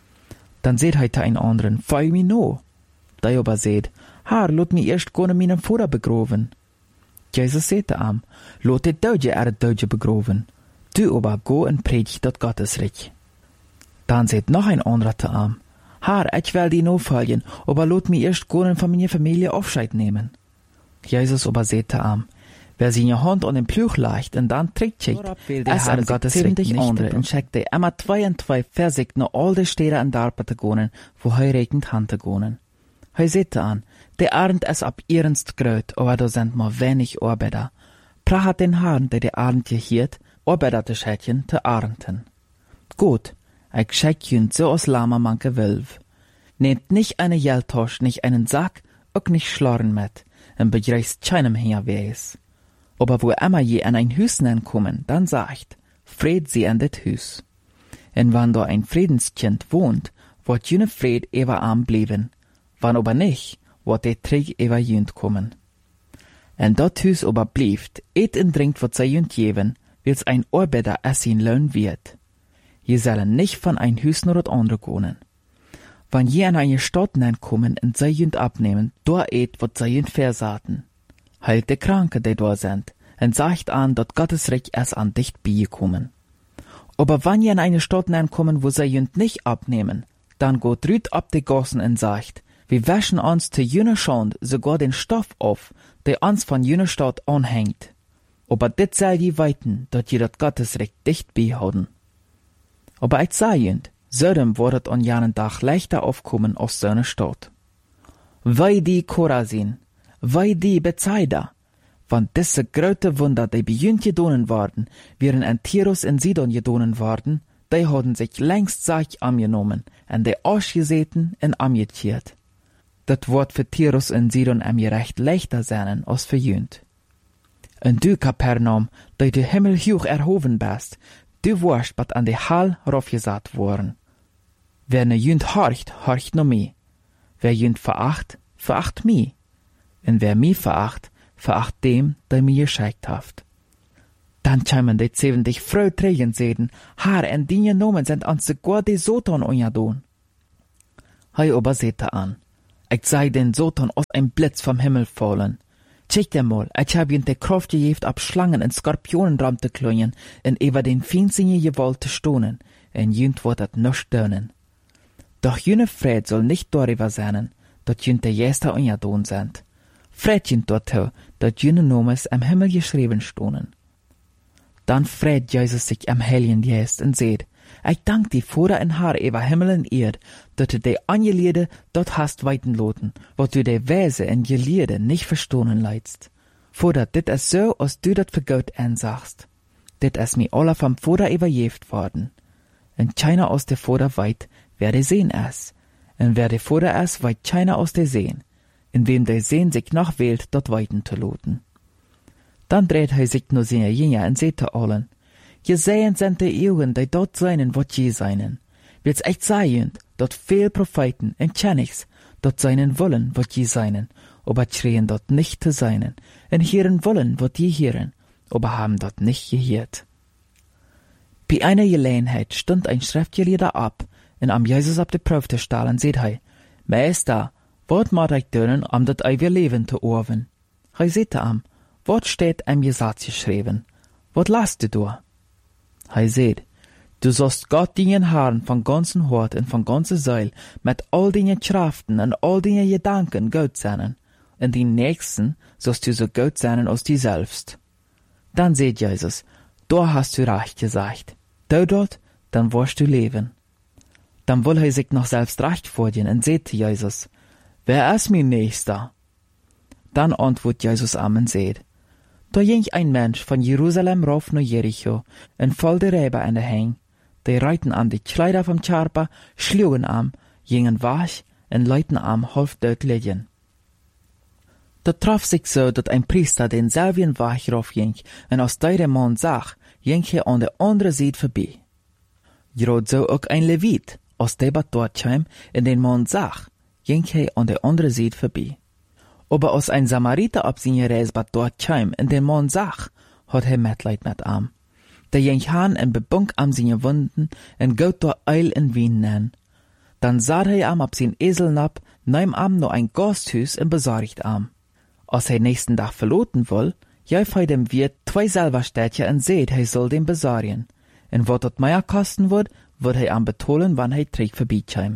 Dann seht heute ein anderen, feu mi no. Der aber seht, Herr, lot mi erst gone meinem Vater begroven. Jesus sagte am, lot die Deutsche begroven. Du aber go und predigt dort Gottesreich. Dann seht noch ein anderer zu am, Herr, ich will die no folgen, aber lot mi erst gone von meiner Familie Aufscheid nehmen. Jesus aber sagte am, wer seine Hand an den Pluch legt und dann trägt schickt, es an Gottes 70 andere und schickt die immer 2 und 2 versigt nur all die Städte an Darpa zu gehen, wo hei regnet Hand zu gehen. Hei sieht an, der Arend es ab ihrens gröt, aber da sind mal wenig Arbeiter. Prahat den Herrn, der die Arend gehiert, Arbeiter zu schätchen, zu Arenden. Gut, ich schick jünd so aus Lama manke Wölf. Nehmt nicht eine Geldtasch, nicht einen Sack, auch nicht Schlorren mit, und begreist keinem Hinweis. Aber wo immer je an ein Hüs kommen, dann sagt, Fried sie an det Hüs. Und wann da ein Friedenskind wohnt, wird jene Fried ewa arm blieben, wann aber nicht, wird der Träg ewa jünd kommen. Und dat Hüs aber blieft, et und trinkt wat sei jünd geben, wils ein Arbeiter es ihn lohn wird. Je sollen nicht von ein Hüs nur dat andere gehen. Wann je an eine Stadt kommen und sei jünd abnehmen, da et wat sei jünd versaten. Heilt die Kranke, die da sind, und sagt an, dat Gottes Reich erst an dicht beikommen. Aber wann je in eine Stadt kommen, wo sie jünd nicht abnehmen, dann geht Rüd ab die Gossen und sagt, wir wäschen uns zu jüner Schand sogar den Stoff auf, der uns von jüner Stadt anhängt. Aber dit soll je weiten, dat je dat Gottes Reich dicht beihauden. Aber ich sag jünd, Sodom wordet an jenen Tag leichter aufkommen aus so einer Stadt. Wei die Chorazin, wei die Bethsaida, wann diese große Wunder, die bei jünd gedonen worden, wären an Tyrus in Sidon gedonen worden, die hadden sich längst Sach angenommen, und die ausgeseten und amgetiert. Dat Wort für Tyrus in Sidon recht leichter sein als für jünd. Und du, Kapernaum, die du Himmel hoch erhoben bist, du warst bat an die Hall raufgesat worden. Wer ne jünd horcht no mi. Wer jünd veracht mi. Und wer mi veracht dem, der mir geschickt haft. Dan chamen de 70 vrouw tregen zeden, haar en die genomen zijn aan sogar de Satan onjadoen. Hij aber sehte an. Ich sei den Satan aus ein Blitz vom Himmel fallen. Check mal, ich hab ihn de Kraft gegeven ab Schlangen en Skorpionenram te klunjen en über den Feinsinge gewalt te stonen, en jünt wordt het nisch dönen. Doch jene Fred soll nicht darüber sein, dat jünt de Jester onjadoen sind. Fred jünt dortho, dat jene Nomes am Himmel geschrieben stonen. Dann freut Jesus sich am Heiligen Geist und sagt, ich dank die Vater en Haar über Himmel en Erd, dat du de Angeliede dort hast weiten loten, wat du de Weise en Gelierde nicht verstohnen leidst. Vater, dit is so, als du dat für Gott ansagst. Dit is mir alle vom Vater überjeft worden. En keiner aus der Vater weit, wer de sehen es. En wer de Vater es, weit keiner aus der sehen. In wem de sehen sich noch wählt, dort weiten zu loten. Dann dreht hij sich nur seine Jünger und sagt zu allen, je sehen sind die Augen, die dort seinen, wat je seinen. Wils echt sagen, dort viel Propheten und Kennigs, dort seinen wollen, wat je seinen, aber schreien dort nicht zu seinen, und hören wollen, wat je hören, aber haben dort nicht gehört. Bei einer Gelegenheit stund ein Schriftgelehrter ab, und am Jesus ab die Prof zu stellen, sagt hij, Meister, wat mag ich tun, dat ich wir leben zu orven? Hij sagte am, wat steht am Gesetz geschrieben? Wat lasst du da? Hij sagt, du sollst Gott dienen Herrn von ganzem Hort und von ganzer Seele, mit all deinen Kraften und all deinen Gedanken Gott sein, und den Nächsten sollst du so Gott sein als dir selbst. Dann sagt Jesus, da hast du recht gesagt. Du dort, dann wirst du leben. Dann will er sich noch selbst recht vordienen und sagt zu Jesus, wer ist mein Nächster? Dann antwortet Jesus am und sagt, da ging ein Mensch von Jerusalem rauf nach Jericho, und voll der Räber an der Heng. Die reiten an die Kleider vom Charpa, schlugen am, gingen wach, und leuten am half dort liegen. Da traf sich so, dat ein Priester den selben Weg raufging, und aus der Mann sah, ging er an der andere Seite vorbei. Gerade so auch ein Levit, aus der dort kam, und den Mann sah, ging er an der andere Seite vorbei. Aber als ein Samariter ab seine Reise dort kam, und den Mann sah, hat er Mitleid mit ihm. Der ging han en bebunk am seine Wunden, und gaut dort Eil in Wien nen. Dann sah er am ab sein Esel nab, nahm am noch ein Gasthus und besorgt am. Als er nächsten Tag verloten will, jäuf er dem Wirt 2 Silberstädtchen und seht, er soll den besorgen. Und wat dat mehr kosten wird er am betonen, wann er trägt vorbeikäm.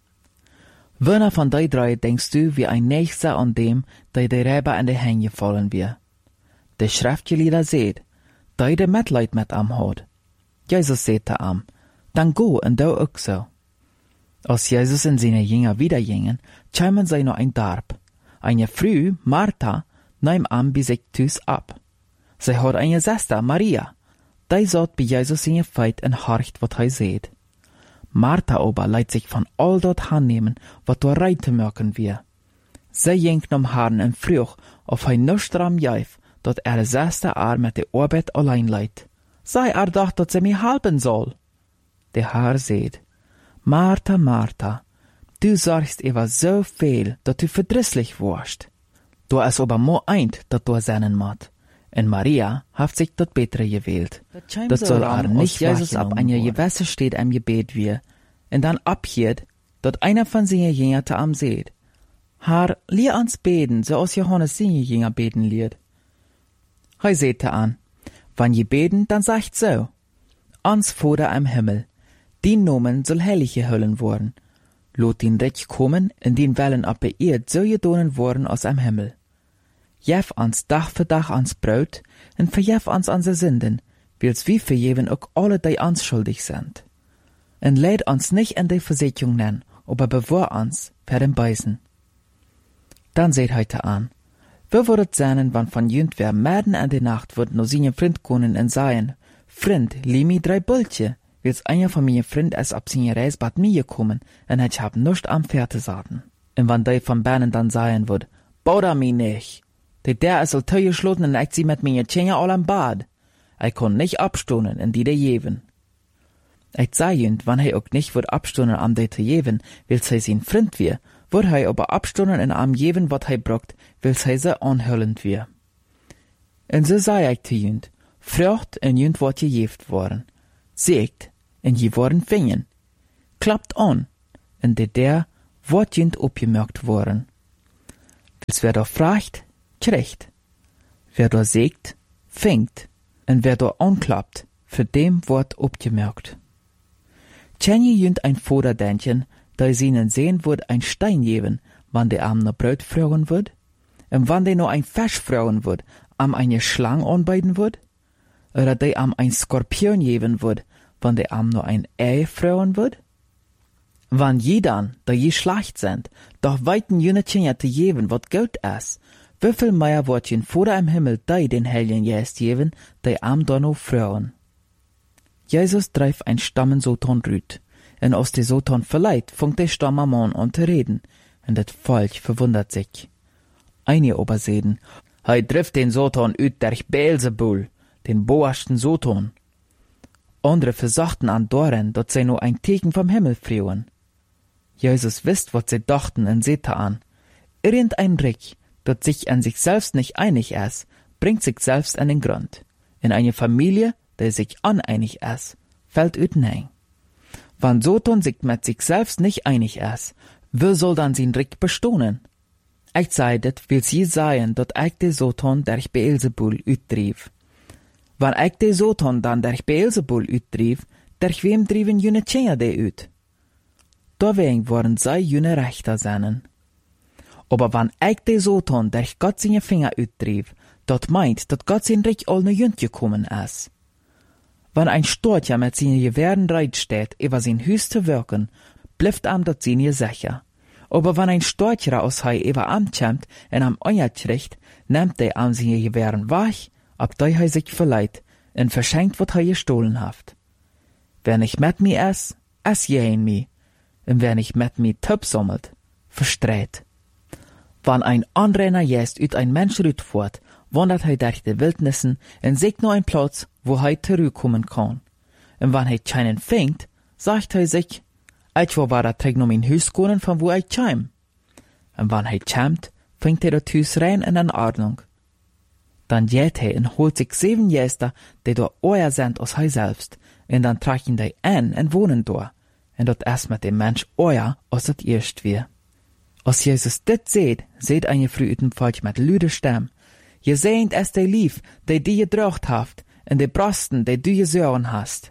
Wer von die 3 denkst du, wie ein Nächster an dem, der die Räber an die Hänge fallen wird? Der Schriftgelehrter seht, der de Mitleid mit am hat. Jesus sagte am, dann go und du auch so. Als Jesus und seine Jünger wieder gingen, kämen sie noch ein Darb. Eine Frau, Martha, nahm am bei sich Tus ab. Sie hat eine Schwester, Maria. Die satt bei Jesus in ihr Feit und horcht, wat er seht. Martha aber leiht sich von all dort annehmen, wat du reite merken wir. Sie ging nom Herrn und frug, auf ein nüchtern jäuf, dat Schwester mit der Arbeit allein leiht. Sei dacht, dat sie mir helfen soll. Der Herr seht, Martha, Martha, du sorgst über so viel, dat du verdrisslich wirst. Du es aber mo eint, dat du seinen mat. Und Maria hat sich dort Bessere gewählt. Das soll nicht Jesus ab einer Gewässer steht am Gebet wir, und dann abhiert, dort einer von seinen Jüngern am seht. Herr, lehr uns beten, so als Johannes seine Jünger beten lehrt. Er sehte an, wann je beten, dann sagt so, ans Vater am Himmel, die Nomen soll heilig gehüllen worden. Lot den Reich kommen, in den Wellen ab der Erd so gedonen worden aus am Himmel. Jef ans Dach für Dach ans Brot, und verjef ans an se Sünden, wils wie verjeven auch alle, die ans schuldig sind. Und leid uns nicht in die Versicherung nennen, aber bewahr uns per dem Beißen. Dann seht heute an, wo würdet sein, wann von jünd wer mitten an der Nacht wird nur seine Freund kommen und sagen, Freund, lieh mi 3 Bultje, wils einer von meinen Freund es ab seine Reis bad mir gekommen, und ich hab nuscht am Pferde saten. Und wann die von Bernen dann sagen wird, bauda mi nicht, der is al teu geschloten und ich sie mit meinen Tjener all am Bad. Ich kon nicht abstonen in die der Jeven. Ich seh wann er auch nicht wird abstonen am der Jeven, will sei sein Freund wir, wird er aber abstonen in am Jeven, wat er brockt, will sei se anhöllend wir. Und so sei ich zu jünd, Frucht en jünt wordt gejeft worden. Seegt en je worden vingen. Klappt an en de der wordt jünt opgemerkt worden. Dus wer da vraagt, krijgt. Wer da seegt, vingt. En wer da anklappt, für dem wordt opgemerkt. Ken je jünt ein Vater denken, da ihnen sehen wird ein Stein geben, wann der am no Brot fragen wird? Und wann der no ein Fisch fragen wird, am eine Schlange anbeiden wird? Oder der am ein Skorpion geben wird, wann der am no ein Ei fragen wird? Wann je dann, da je schlecht sind, doch weiten jene Kinder zu geben, wat gut ist, wieviel mehr wird jen Vater im Himmel die den Heiligen Geist geben, die am da no fragen? Jesus dreif ein Stammen Soton rüt, en aus de Soton verleiht, funkt der Stamm am an zu reden, en das Volk verwundert sich. Einige oberseden, hei trifft den Soton üt durch Beelzebul, den boasten Soton. Andere versachten an Doren, dort sei nur ein Teken vom Himmel frieren. Jesus wisst, wat sie dachten, en sehte an. Irgendein Rick, dort sich an sich selbst nicht einig ist, bringt sich selbst an den Grund. In eine Familie, der sich uneinig ist, fällt üten. Wann Soton sich mit sich selbst nicht einig ist, wie soll dann sein Rick bestohnen? Ich sei das, will sie sagen, dort ich de Soton durch Beelzebul uttrieb. Wann ich de Soton dann durch Beelzebul uttrieb, durch wem drieben jene Kinder de ut? Deswegen worden sei jene Rechter seinen. Aber wann ich de Soton durch Gott seine Finger uttrieb, dort meint, dat Gott sein Rick all ne Jünd gekommen ist. Wenn ein Storcher mit seinen Gewehren reit steht, über sein Hüs zu wirken, blifft am dat seine sicher. Aber wenn ein Storcher aus Hei über am kämmt en am Eier kriegt, nimmt der am seine Gewehren wach, ab dei Hei sich verleiht, en verschenkt wat Hei gestohlen haft. Wer nicht mit mir ist, je in mi, und wer nicht mit mir Töp sammelt, verstreit. Wann ein Anrenner jest üt ein Mensch rütfort, wandert Hei durch die Wildnissen en sieht nur ein Platz, wo Hei zurückkommen kann. Und wenn Hei keinen fängt, sagt Hei sich, ich war da träg noch mein Hüs kommen, von wo ich käm. Und wenn Hei kämmt, fängt das Hüs rein in Ordnung. Dann geht Hei und holt sich 7 Jäster, die da euer sind aus Hei selbst, und dann tragen die ein und wohnen da. Und dort erst mit dem Mensch euer, aus das erst wir. Als Jesus dit seht eine Früh üten Volk mit lüde Stimme. Je sehnt es de lief, die gedrocht haft, en de Brosten, die du gesäuren hast.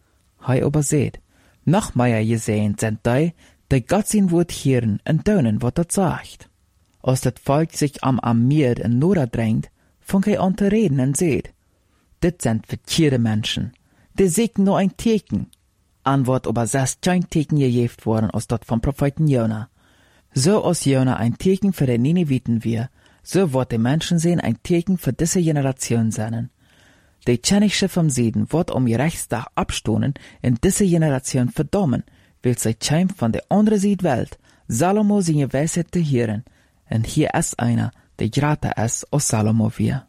Hei aber seht, noch mehr gesehen sind die Gott sein Wort hören und tun, wat dat sagt. Als das Volk sich am Meer in Nora drängt, fängt er an zu reden und seht, dit sind verkehrte Menschen, die sehen nur ein Teken. Antwort aber selbst kein Teken gegeben worden als dat vom Propheten Jona. So als Jona ein Teken für den Nineviten wir, so wird die Menschen sehen ein Teken für diese Generation sein. Die Tschennische vom Süden wird ihr Rechtstag abstohnen in diese Generation verdammen, will sie Scheim von der anderen Südwelt, Salomo seine Weisheit zu hören, und hier ist einer, der grater ist als Salomo wir.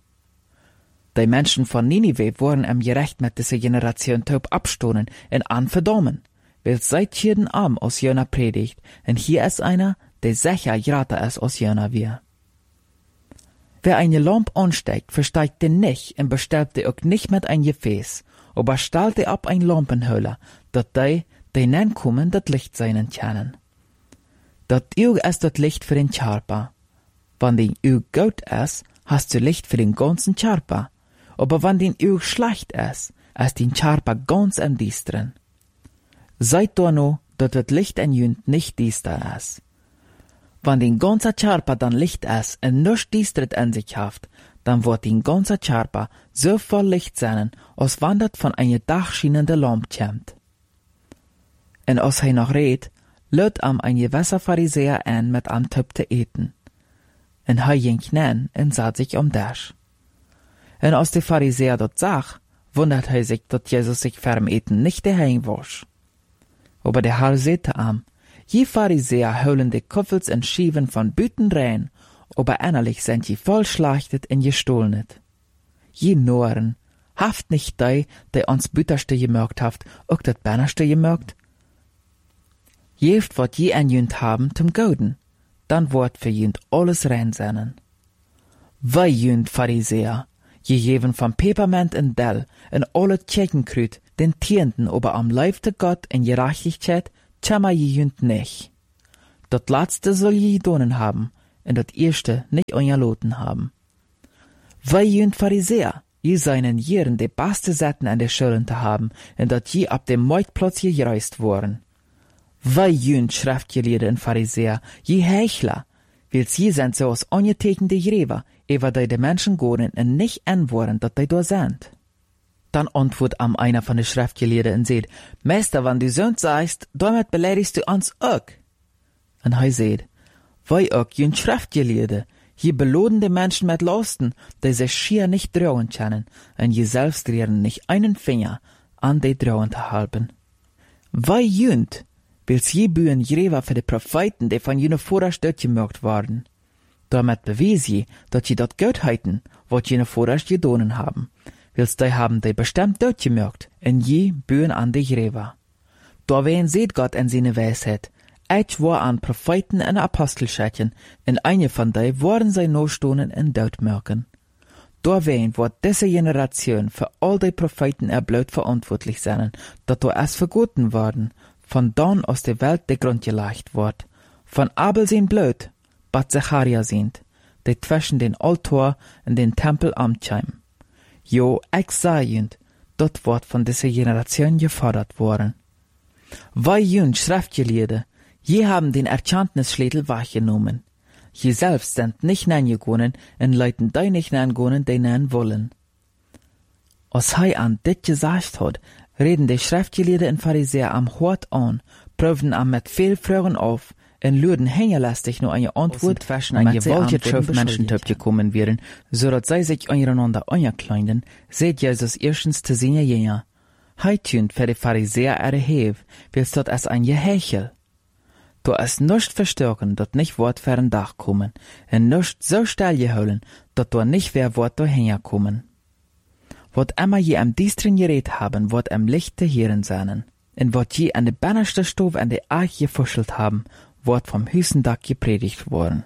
Die Menschen von Ninive wurden im Gerecht mit dieser Generation taub abstohnen und anverdammen, will seit jeden Abend aus Jona predigt, und hier ist einer, der sicher grater ist als Jona wir. Wer eine Lampe ansteigt, versteigt den nicht und bestellt die auch nicht mit ein Gefäß, aber stellt die ab ein Lampenhöhle, dat die nenkommen, dat Licht seinen können. Dat Auge ist das Licht für den Körper. Wenn den Auge gut ist, hast du Licht für den ganzen Körper. Aber wenn den Auge schlecht ist den Körper ganz im Düsteren. Seid da noch, dat das Licht in Jünd nicht düster ist. Wenn den ganzen Körper dann Licht ist und nichts düstert in sich haft, dann wird den ganzen Körper so voll Licht sein, als wenn das von einer dachschienenden Lampe kommt. Und als er noch redet, lädt ein gewisser Pharisäer ein, mit am Töp zu eten. Und er ging hinein und sah sich Tisch. Und als der Pharisäer dort sah, wundert er sich, dass Jesus sich vorm Eten nicht daheim wasch. Aber der Herr sagte ihm, je Pharisäer holen die Kuffels und Schieven von Büten rein, aber innerlich sind je voll schlachtet und gestohlenet. Je Noren, haft nicht die uns Bütterste gemerkt haft, auch dat Bannerste gemerkt? Jeft wat je an jünd haben zum Goden, dann wird für jünd alles rein seinen. Wei jünd Pharisäer, Je geven van Peperment en Dell en alle Tjekenkrut den Tienden ober am Leifte Gott en Gerechtigkeit tschammer je jünt nicht. Dat Letzte soll je donen haben, en dat Erste nicht onjaloten haben. Weil jünt Pharisäer, je seinen Jieren de beste Setten an der Schulden te haben, en dat je ab dem Marktplatz je gereist worden. Weil jünt Schriftgelehrte en Pharisäer, je Heuchler, wils je sind so als ongetekende Gräber, ewa de Menschen goren en nicht antworten, dat de da sind. Dann antwortet am einer von den Schriftgelehrten und sagt, Meister, wenn du Sünd sagst, damit beleidigst du uns auch. Und er sagt, weil auch jün Schriftgelehrte, je belohnen die Menschen mit Lasten, die sich schier nicht trauen können, und je selbst rühren nicht einen Finger an die trauen zu halten. Weil jünt, wils je bühen Gräber für die Propheten, die von jene vorerst gemacht worden. Damit bewies je, dass je dort Gott heiten, was jene vorerst gedonen haben. Wils die haben die bestimmt durchgemerkt, en je bühen an die Gräber. Da wen seht Gott in seine Weisheit, eich war an Propheten en Apostelschätchen, en eine von die waren sei Nostonen en Doodmerken. Da wen wird diese Generation für all die Propheten erblöd verantwortlich sein, dat da es vergoten worden, von dann aus der Welt der Grund gelegt wird, von Abel sein Blut, bat Zacharia sind, die zwischen den Altar und den Tempel amtsheim. Jo, ich sage, dort wird von dieser Generation gefordert worden. Weil jünd Schriftgelehrte, je haben den Erkenntnisschlüssel wahrgenommen. Je selbst sind nicht nangegangen und Leuten die nicht nangegangen, die nan wollen. Als er an dit gesagt hat, reden die Schriftgelehrte und Pharisäer am Hort an, prüfen am mit viel Fragen auf, en luden hengelastig nur eine Antwort zwischen ein gewaltiges Schiff Menschen gekommen wären, so dass sie sich untereinander ankleiden, seht Jesus erstens zu seine Jünger. Heitünd für die Pharisäer erhebt, willst dort als ein Gehechel. Du es nicht verstärken, dort nicht Wort für ein Dach kommen, und nicht so still geholen, dort du nicht wer Wort dahin kommen. Wat immer je am Diestren geredet haben, wird am Licht der Hirn sein, und wat je an der bannerste Stove an der Arch gefuschelt haben, wird vom Hüsendach gepredigt worden.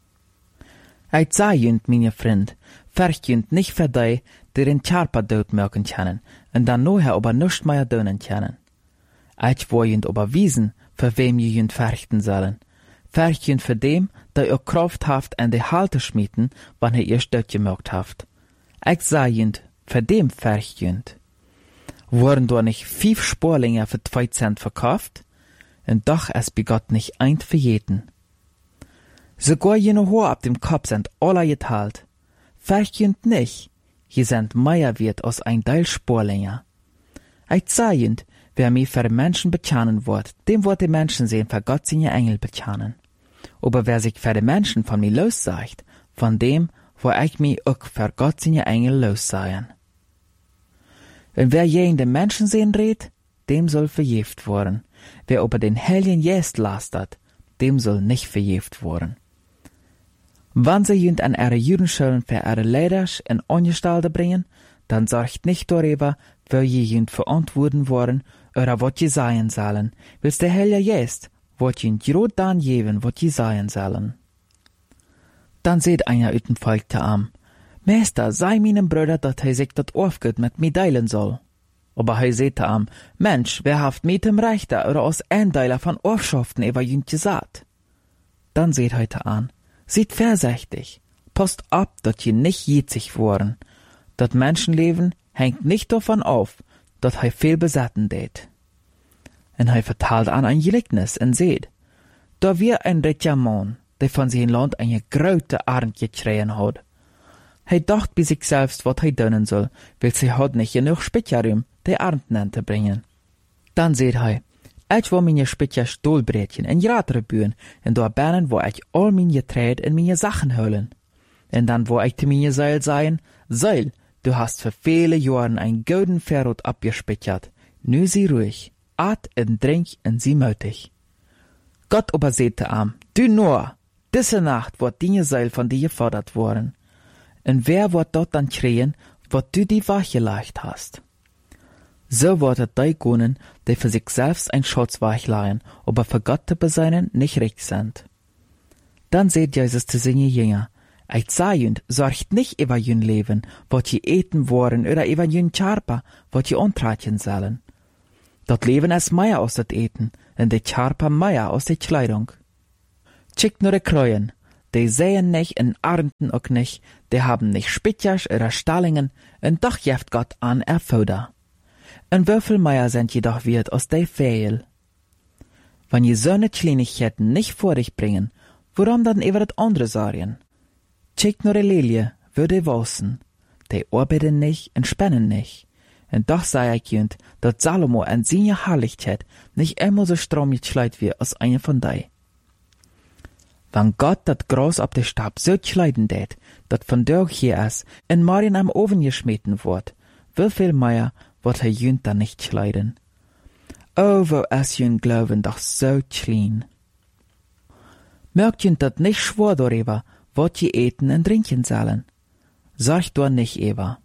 Ich sage jünd, meine Freund, verjünd nicht für die, die den Charpa dort merken können, und dann nachher aber nicht mehr dönen können. Ich will jünd aber wiesen, für wem je jünd verrichten sollen. Verjünd für dem, der ihr Kraft haft an die Halte schmieden, wann ihr dort gemerkt haft. Ich sage jünd, für dem verjünd. Wurden da nicht 5 Sporlinge für 2 Cent verkauft? Und doch es begott nicht ein für jeden. Sogar jene Haar ab dem Kopf sind alle geteilt. Verjünd nicht, je sind mehr wert als ein Teil Sporlinger. Ich sage, wer mich für Menschen bezanen wird, dem wird die Menschen sehen für Gott seine Engel bezanen. Aber wer sich für die Menschen von mir lossagt, von dem, wo ich mich auch für Gott seine Engel lossagen. Und wer je in den Menschen sehen redet, dem soll verjeft worden. Wer über den Heiligen Geist lastert, dem soll nicht verjeft worden. Wann sie jünd an ihre Judenschulen für ihre Leiders in Angestellte bringen, dann sorgt nicht darüber, wer je jünd verantworten worden, oder wat je sagen sollen, bis der Heilige Geist, wat jünd grad dann geben, wat je sagen sollen. Dann seht einer uit dem Volk te am, Meister, sei meinem Bruder, dat hij sich dat aufgeht mit mir teilen soll. Aber hij seht am, Mensch, wer haft mit dem Rechter oder aus Eindeiler von Orschaften über jünd gesagt? Dann seht heute an, seht vorsichtig, passt ab, dat je nicht jitzig worden. Dat Menschenleben hängt nicht davon auf, dat hij viel besatten det. En hij vertalt an ein Gleichnis und seht, da wir ein reicher Mann, der von sein Land eine große Arnd gekriegen hat. Hij dacht bei sich selbst, wat hij doen soll, weil sie hat nicht genug Spitjarum, die Arnd te bringen. Dann seht hij, ich will meine Spitja Stolbrädchen en Gratere bühen, en da bernen, wo ich all meine Getreide en meine Sachen holen. En dann wo ich zu meine Seil sagen, Seil, du hast für viele Jahren ein golden Verrot abgespitjert. Nu sie ruhig, at en drink en sie mötig. Gott aber sehte am, du nur, diese Nacht wird deine Seil von dir gefordert worden. Und wer wird dort dann kriegen, wat du die wachgelegt hast? So wird es die gönnen, die für sich selbst ein Schatz wachleihen, aber für Gott zu beseinen nicht recht sind. Dann seht Jesus zu seine Jünger, Eit Sajund sorgt nicht über jün Leben, wat je eten worden, oder über jün Charpa, wat je ontratjen sollen. Dat Leben ist mehr aus dat Eten, und de Charpa mehr aus de Kleidung. Schickt nur de Kreuen, die säen nicht und ernten auch nicht, die haben nicht Spitjas oder Stallingen, und doch jeft Gott an Futter. Und wieviel mehr sind jedoch wert aus de Fehl? Wenn je so ne Kleinigkeiten nicht vor dich bringen, warum dann über das andere sorgen? Schickt nur de Lilie, würde wachsen. Die arbeiten nicht und spannen nicht. Und doch sei ich jünd, dass Salomo an seine Herrlichkeit nicht immer so strom geschleit wie als eine von dei. Wenn Gott dat Gras ab de Stab so schleiden tät, dat von durch hier ist, in morgen am Ofen geschmeten wird, wieviel mehr wird er jünd dann nicht schleiden? Oh, wo ist jünd Glauben doch so klein. Merkt jünd dat nicht schwor darüber, wat je eten und trinken sollen. Sag doch nicht über.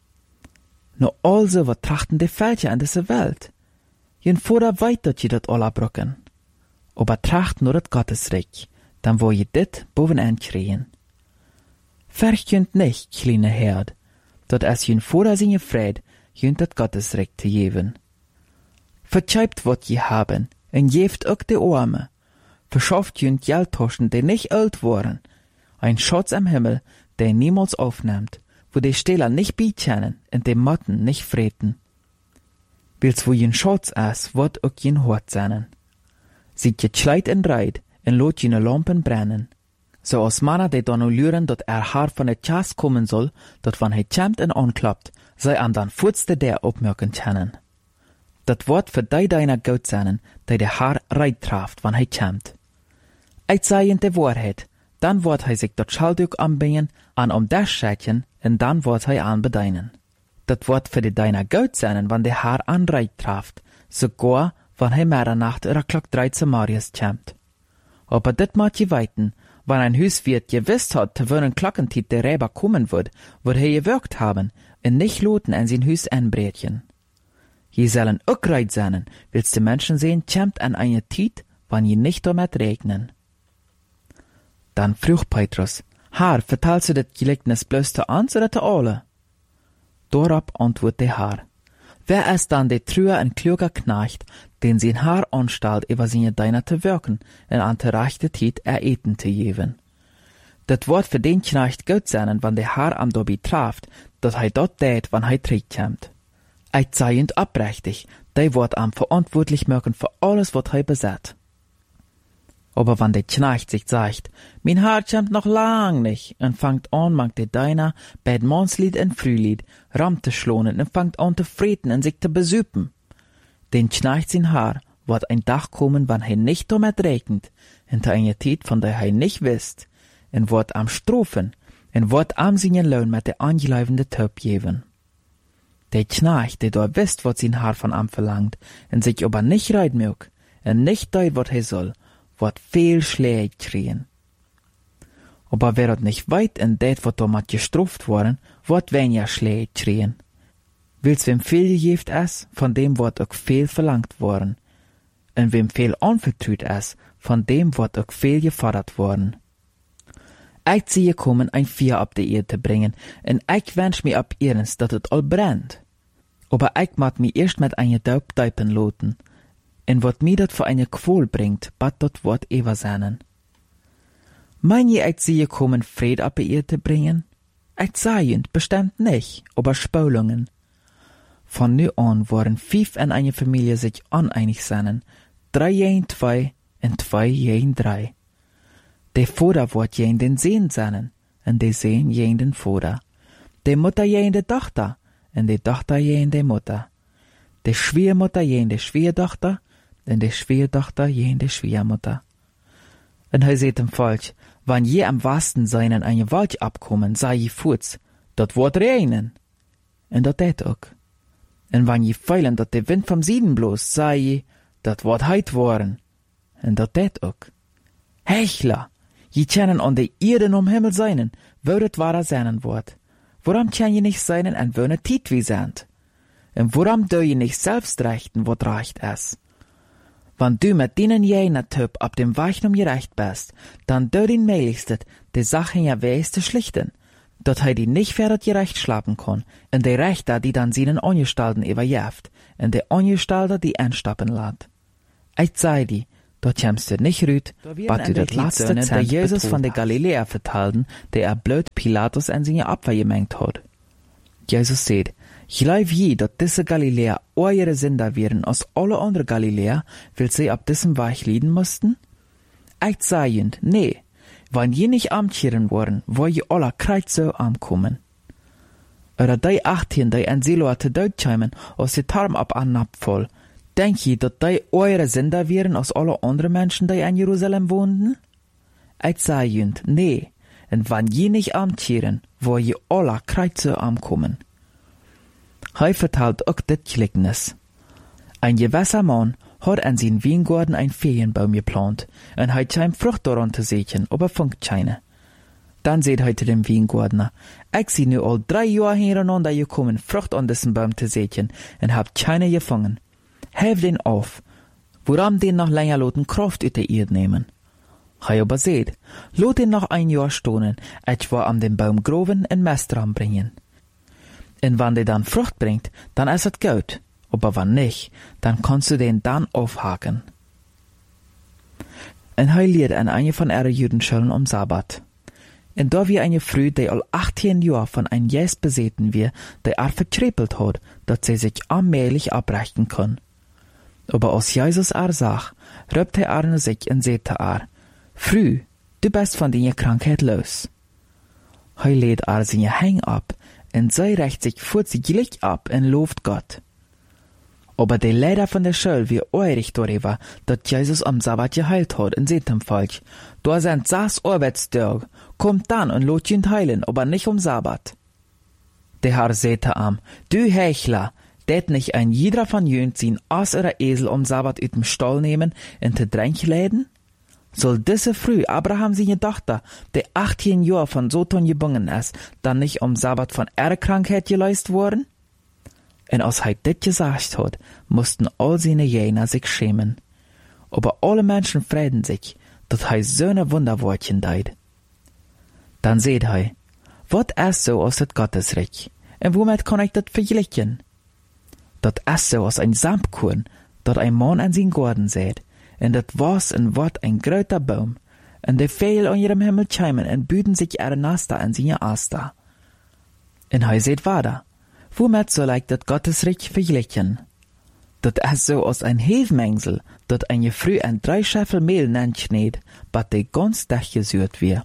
Nur also wat trachten de Völker an dieser Welt. Jen Vater weit dat je dat alle brocken. Aber tracht nur dat Gottesreich, dann wo je dit bovenaan kriegen. Vercht jünd nicht, kleine Herd, dat es jen Vater seine Fried, jünd dat Gottesreich te geben. Vertscheibt wat je haben, en jeft ook de Arme. Verschafft jünd Geldtaschen, die nicht alt waren, ein Schatz am Himmel, der niemals aufnimmt, wo die Stehler nicht beichenen und die Motten nicht freten. Wils wo jen Schatz ist, wird auch jen Hort sein. Sieht je Kleid en Reit, en lot jene Lampen brennen. So als Männer, die dann luren, dat Haar von der Chas kommen soll, dat wann kämmt en anklappt, sei an dann furzte der opmerken kennen. Dat wird für die deiner gut sein, die der Haar Reit traft, wann kämmt. Eit sei in de Wahrheit, dann wird sich dat Schallduk anbringen, an das Schätchen, und dann wird anbedeinen. Dat wird für die deiner gut sein, wann der Haar an Reit traft, sogar, wann Mitternacht oder Glock 13 Marius kämmt. Aber dit macht je weiten, wann ein Hüswirt gewiss hat, zu welchen Glockentit der Räber kommen wird gewirkt haben, und nicht loten an sein Hüs anbrätchen. Je sollen auch reit sein, willst die Menschen sehen, kämmt an eine Tit, wann je nicht damit regnen. Dann frug Petrus, Herr, vertelst du das Gleichnis bloß zu uns oder zu alle? Dorab antwortet der Herr, wer ist dann der trühe und kluger Knecht, den sein Herr anstellt, über seine Diener zu wirken, und an der rechten Zeit Eten zu geben? Das wird für den Knecht gut sein, wenn der Herr am Dobi traft, dass dort tät, wenn zurückkommt. Eit seiend abrechtig, der wird am verantwortlich machen für alles, was besitzt. Aber wenn der Knecht sich sagt, mein Herr kommt noch lang nicht, und fangt an, mag der Deiner, bei Mannslied und Frühlied, Ram zu schlonen, und fangt an zu freten und sich zu besüppen. Den Knecht sein Herr wird ein Tag kommen, wann nicht damit regnet, in einer Zeit, von der nicht wisst, und wird am Strophen, und wird am seinen Lohn mit der angeleibende Töp geben. Der Knecht, der da wisst, was sein Herr von am verlangt, und sich aber nicht reid mög, und nicht deut, was soll, wird viel Schläge kriegen. Aber wer dort nicht weit in det, wat damit gestruft worden, wird weniger Schläge kriegen. Wils wem viel gegeft ist, von dem wird auch viel verlangt worden. Und wem viel anvertraut ist, von dem wird auch viel gefordert worden. Ich sehe kommen, ein Feuer ab die Erde bringen, und ich wünsch mir ab ihrens, dat het all brennt. Aber ich mag mir erst mit einer Daub deipen loten, und wat mir dat für eine Qual bringt, bat dat wird ever seinen. Mein je ich sehe kommen, Fried ab die Erde bringen? Ich seiend bestimmt nicht, aber Spulungen. Von nu an waren 5 in einer Familie sich uneinig sein, 3 gegen 2 und 2 gegen 3. Der Vater wird gegen den Sohn sein, und der Sohn gegen den Vater. Der Mutter gegen die Tochter, und die Tochter gegen die Mutter. Der Schwiegermutter gegen die Schwiegertochter, und die Schwiegertochter gegen die Schwiegermutter. Und er seht ihm falsch, wenn je am wahrsten sein in eine Wald abkommen, sei je fuß, dort wird regnen. Und dat tät auch. Und wenn je feilen, dat der Wind vom Süden bloß, sei je, dat wird heit worden. Und dat tät auch. Hechler, je können an der Erde um Himmel seinen, wo das wahrer seinen wird. Warum kann je nicht seinen, an wo ne Tit wie sind? Und warum do je nicht selbst rechten, wat recht ist? Wenn du mit deinen jener Typ auf dem Weg um gerecht bist, dann du den Meiligstet, die Sachen ja weis zu schlichten, dat die nicht verder gerecht schlafen kann, und die Rechter, die dann seinen Angestalten überjäft, und die Angestalter, die anstappen lässt. Ich sei die, dort kämst du nicht rüt, bat du das letzte Zent der Jesus von der Galiläa vertalten, der blöd Pilatus an seine Opfer gemengt hat. Jesus sagt, glaub je, dat diese Galiläa eure Sünder wären als alle andere Galiläa, weil sie ab diesem Weg leiden mussten? Ich sei jünd, nee, wenn je nicht amtscheren worden, wo je alle kreuz so ankommen. Oder die 18, die an Silo te dood kämen, als die Tarm ab annab voll, denk je, dat die eure Sünder wären als alle andere Menschen, die in Jerusalem wohnten? Ich sei jünd, nee, und wenn je nicht amtscheren, wo je alle kreuz so ankommen. Hij vertelt auch dit Gleichnis. Ein gewisser Mann hat an seinen Weingarten ein Ferienbaum geplant, und hij scheint Frucht daran zu sehen, aber funkt keine. Dann sagt hij zu dem Weingärtner, ich sie nu all 3 Jahre hintereinander gekommen, Frucht an diesem Baum zu sehen, und hab keine gefangen. Helf den auf, woran den noch länger loten Kraft ut der Erde nehmen. Hij aber sagt, lot den noch ein Jahr stonen, ich war am den Baum groven und Mest dran bringen. Und wenn der dann Frucht bringt, dann ist es gut. Aber wenn nicht, dann kannst du den dann aufhaken. Und hij lehrt an eine von ihren Judenschulen Sabbat. Und da wir eine Frau, die all 18 Jahre von einem Geist besäten wir, die vertrippelt hat, dass sie sich allmählich abbrechen kann. Aber als Jesus sagt, rübt er sich und sagt Frau, du bist von deiner Krankheit los. Hij lädt seine Hänge ab, und sie rächt sich vorzüglich ab und lobt Gott. Aber der Leiter von der Schule wie eurig darüber, dass Jesus am Sabbat geheilt hat, und seht dem Volk, da sind 6 Arbeitstage, kommt dann und lot ihn heilen, aber nicht am Sabbat. Der Herr sagte du Heuchler, det nicht ein jeder von jünt sein Ass oder Esel am Sabbat ut dem Stall nehmen und te Dränk läden? Soll diese Früh Abraham seine Tochter, der 18 Jahre von Sodom gebunden ist, dann nicht am Sabbat von ihrer Krankheit geleist worden? Und als er dit gesagt hat, mussten all seine Jünger sich schämen. Aber alle Menschen freuen sich, dass er so eine Wunderwortchen deit. Dann seht er, wat ist so aus das Gottesreich? Und womit kann ich das vergleichen? Das ist so aus ein Samtkorn, dat ein Mann an sein Garten sät. Und dat was und wat ein gröter Baum, und die Vögel an ihrem Himmel cheimen und büden sich ihre Nester an seine Aster. Und hij seht weiter, womit soll ich dat Gottesreich vergleichen? Dat ist so aus ein Hefmengsel, dat eine Früh ein 3 Scheffel Mehl nenschneed, bat die ganz Tag gesürt wir.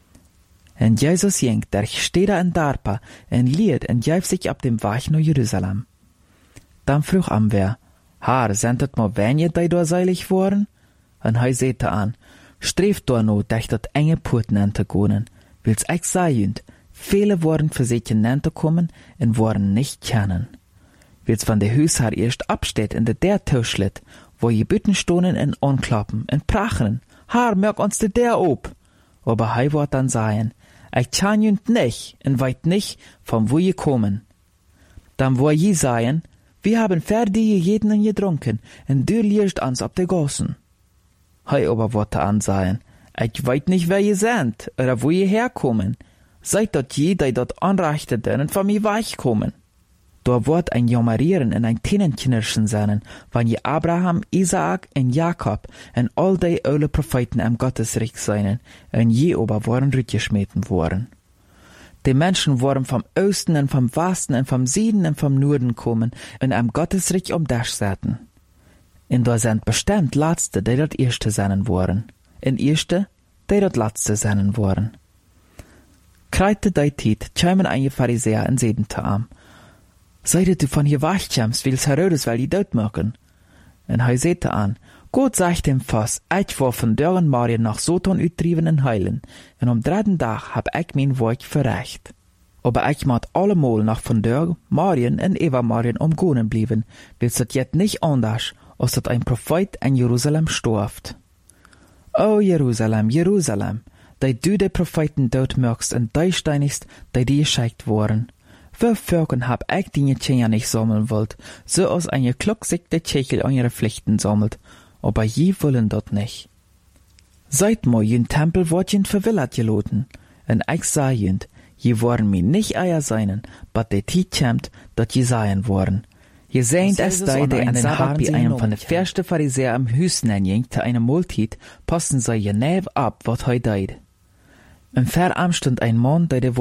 Und Jesus jengt, der steht da in Darpa, und liert und jäuft sich ab dem Weg nach Jerusalem. Dann frug wer, Herr, sind das mal wenige, die da seilig waren? Und hij sagte streeft da no, dass dat enge Purten anzugonen, wils ich seiend, viele waren für sich kommen und waren nicht kennen. Wils van der Hüsherr erst absteht in der Tischlit, wo je Bütten stonen und anklappen und prachen, Herr, merk uns der ob. Aber hij wird dann sagen, ich kann jünd nicht und weit nicht, von wo je kommen. Dann wo je sagen, wir haben fertig jeden und getrunken, und du liegst uns ab der Gossen. Hij aber wollte ansagen, ich weiß nicht, wer ihr seid, oder wo ihr herkommen. Seid dort je, die dort anreichteten und von mir weichkommen. Da wird ein Jammerieren und ein Tännenknirschen sein, wenn je Abraham, Isaak und Jakob und all die alle Propheten am Gottesreich seien, und je aber waren rückgeschmeten worden. Die Menschen waren vom Osten und vom Westen und vom Süden und vom Norden kommen und am Gottesreich das säten. Und da sind bestimmt Letzte, die dort Erste sein waren. Und Erste, die dort Letzte sein waren. Kreite die Zeit, kämen einige Pharisäer und säten zu Seid du von hier weichkämst, wils Herodes will die dort machen? Und er sagte Gott sagt dem Fass, ich war von deren Marien nach Sodom uttrieben und heilen, und am 3. Tag hab ich mein Werk verrecht. Aber ich mat allemal nach von der Marien und Eva Marien umgonen blieben, wils dat jet nicht anders, als dat ein Prophet in Jerusalem storft. O Jerusalem, Jerusalem, die du die Propheten dort mögst und die steinigst, die geschickt worden. Wie Völkern hab ich die Tschänger nicht sammeln wollt, so als eine klucksigte Tschechel an ihre Pflichten sammelt, aber je wollen dort nicht. Seit mo jün Tempel wort jün verwillert geloten, en ich sah jünd, je waren mi nicht eier seinen, bat de Tiet kämmt, dat je seien worden. Je seint es dei, de an den Sabbat bei einem von de verste Pharisäer am Hüsten enjing, te eine Multit, posten sei je nev ab, wat hei deid. Im Verarm stund ein Mann, der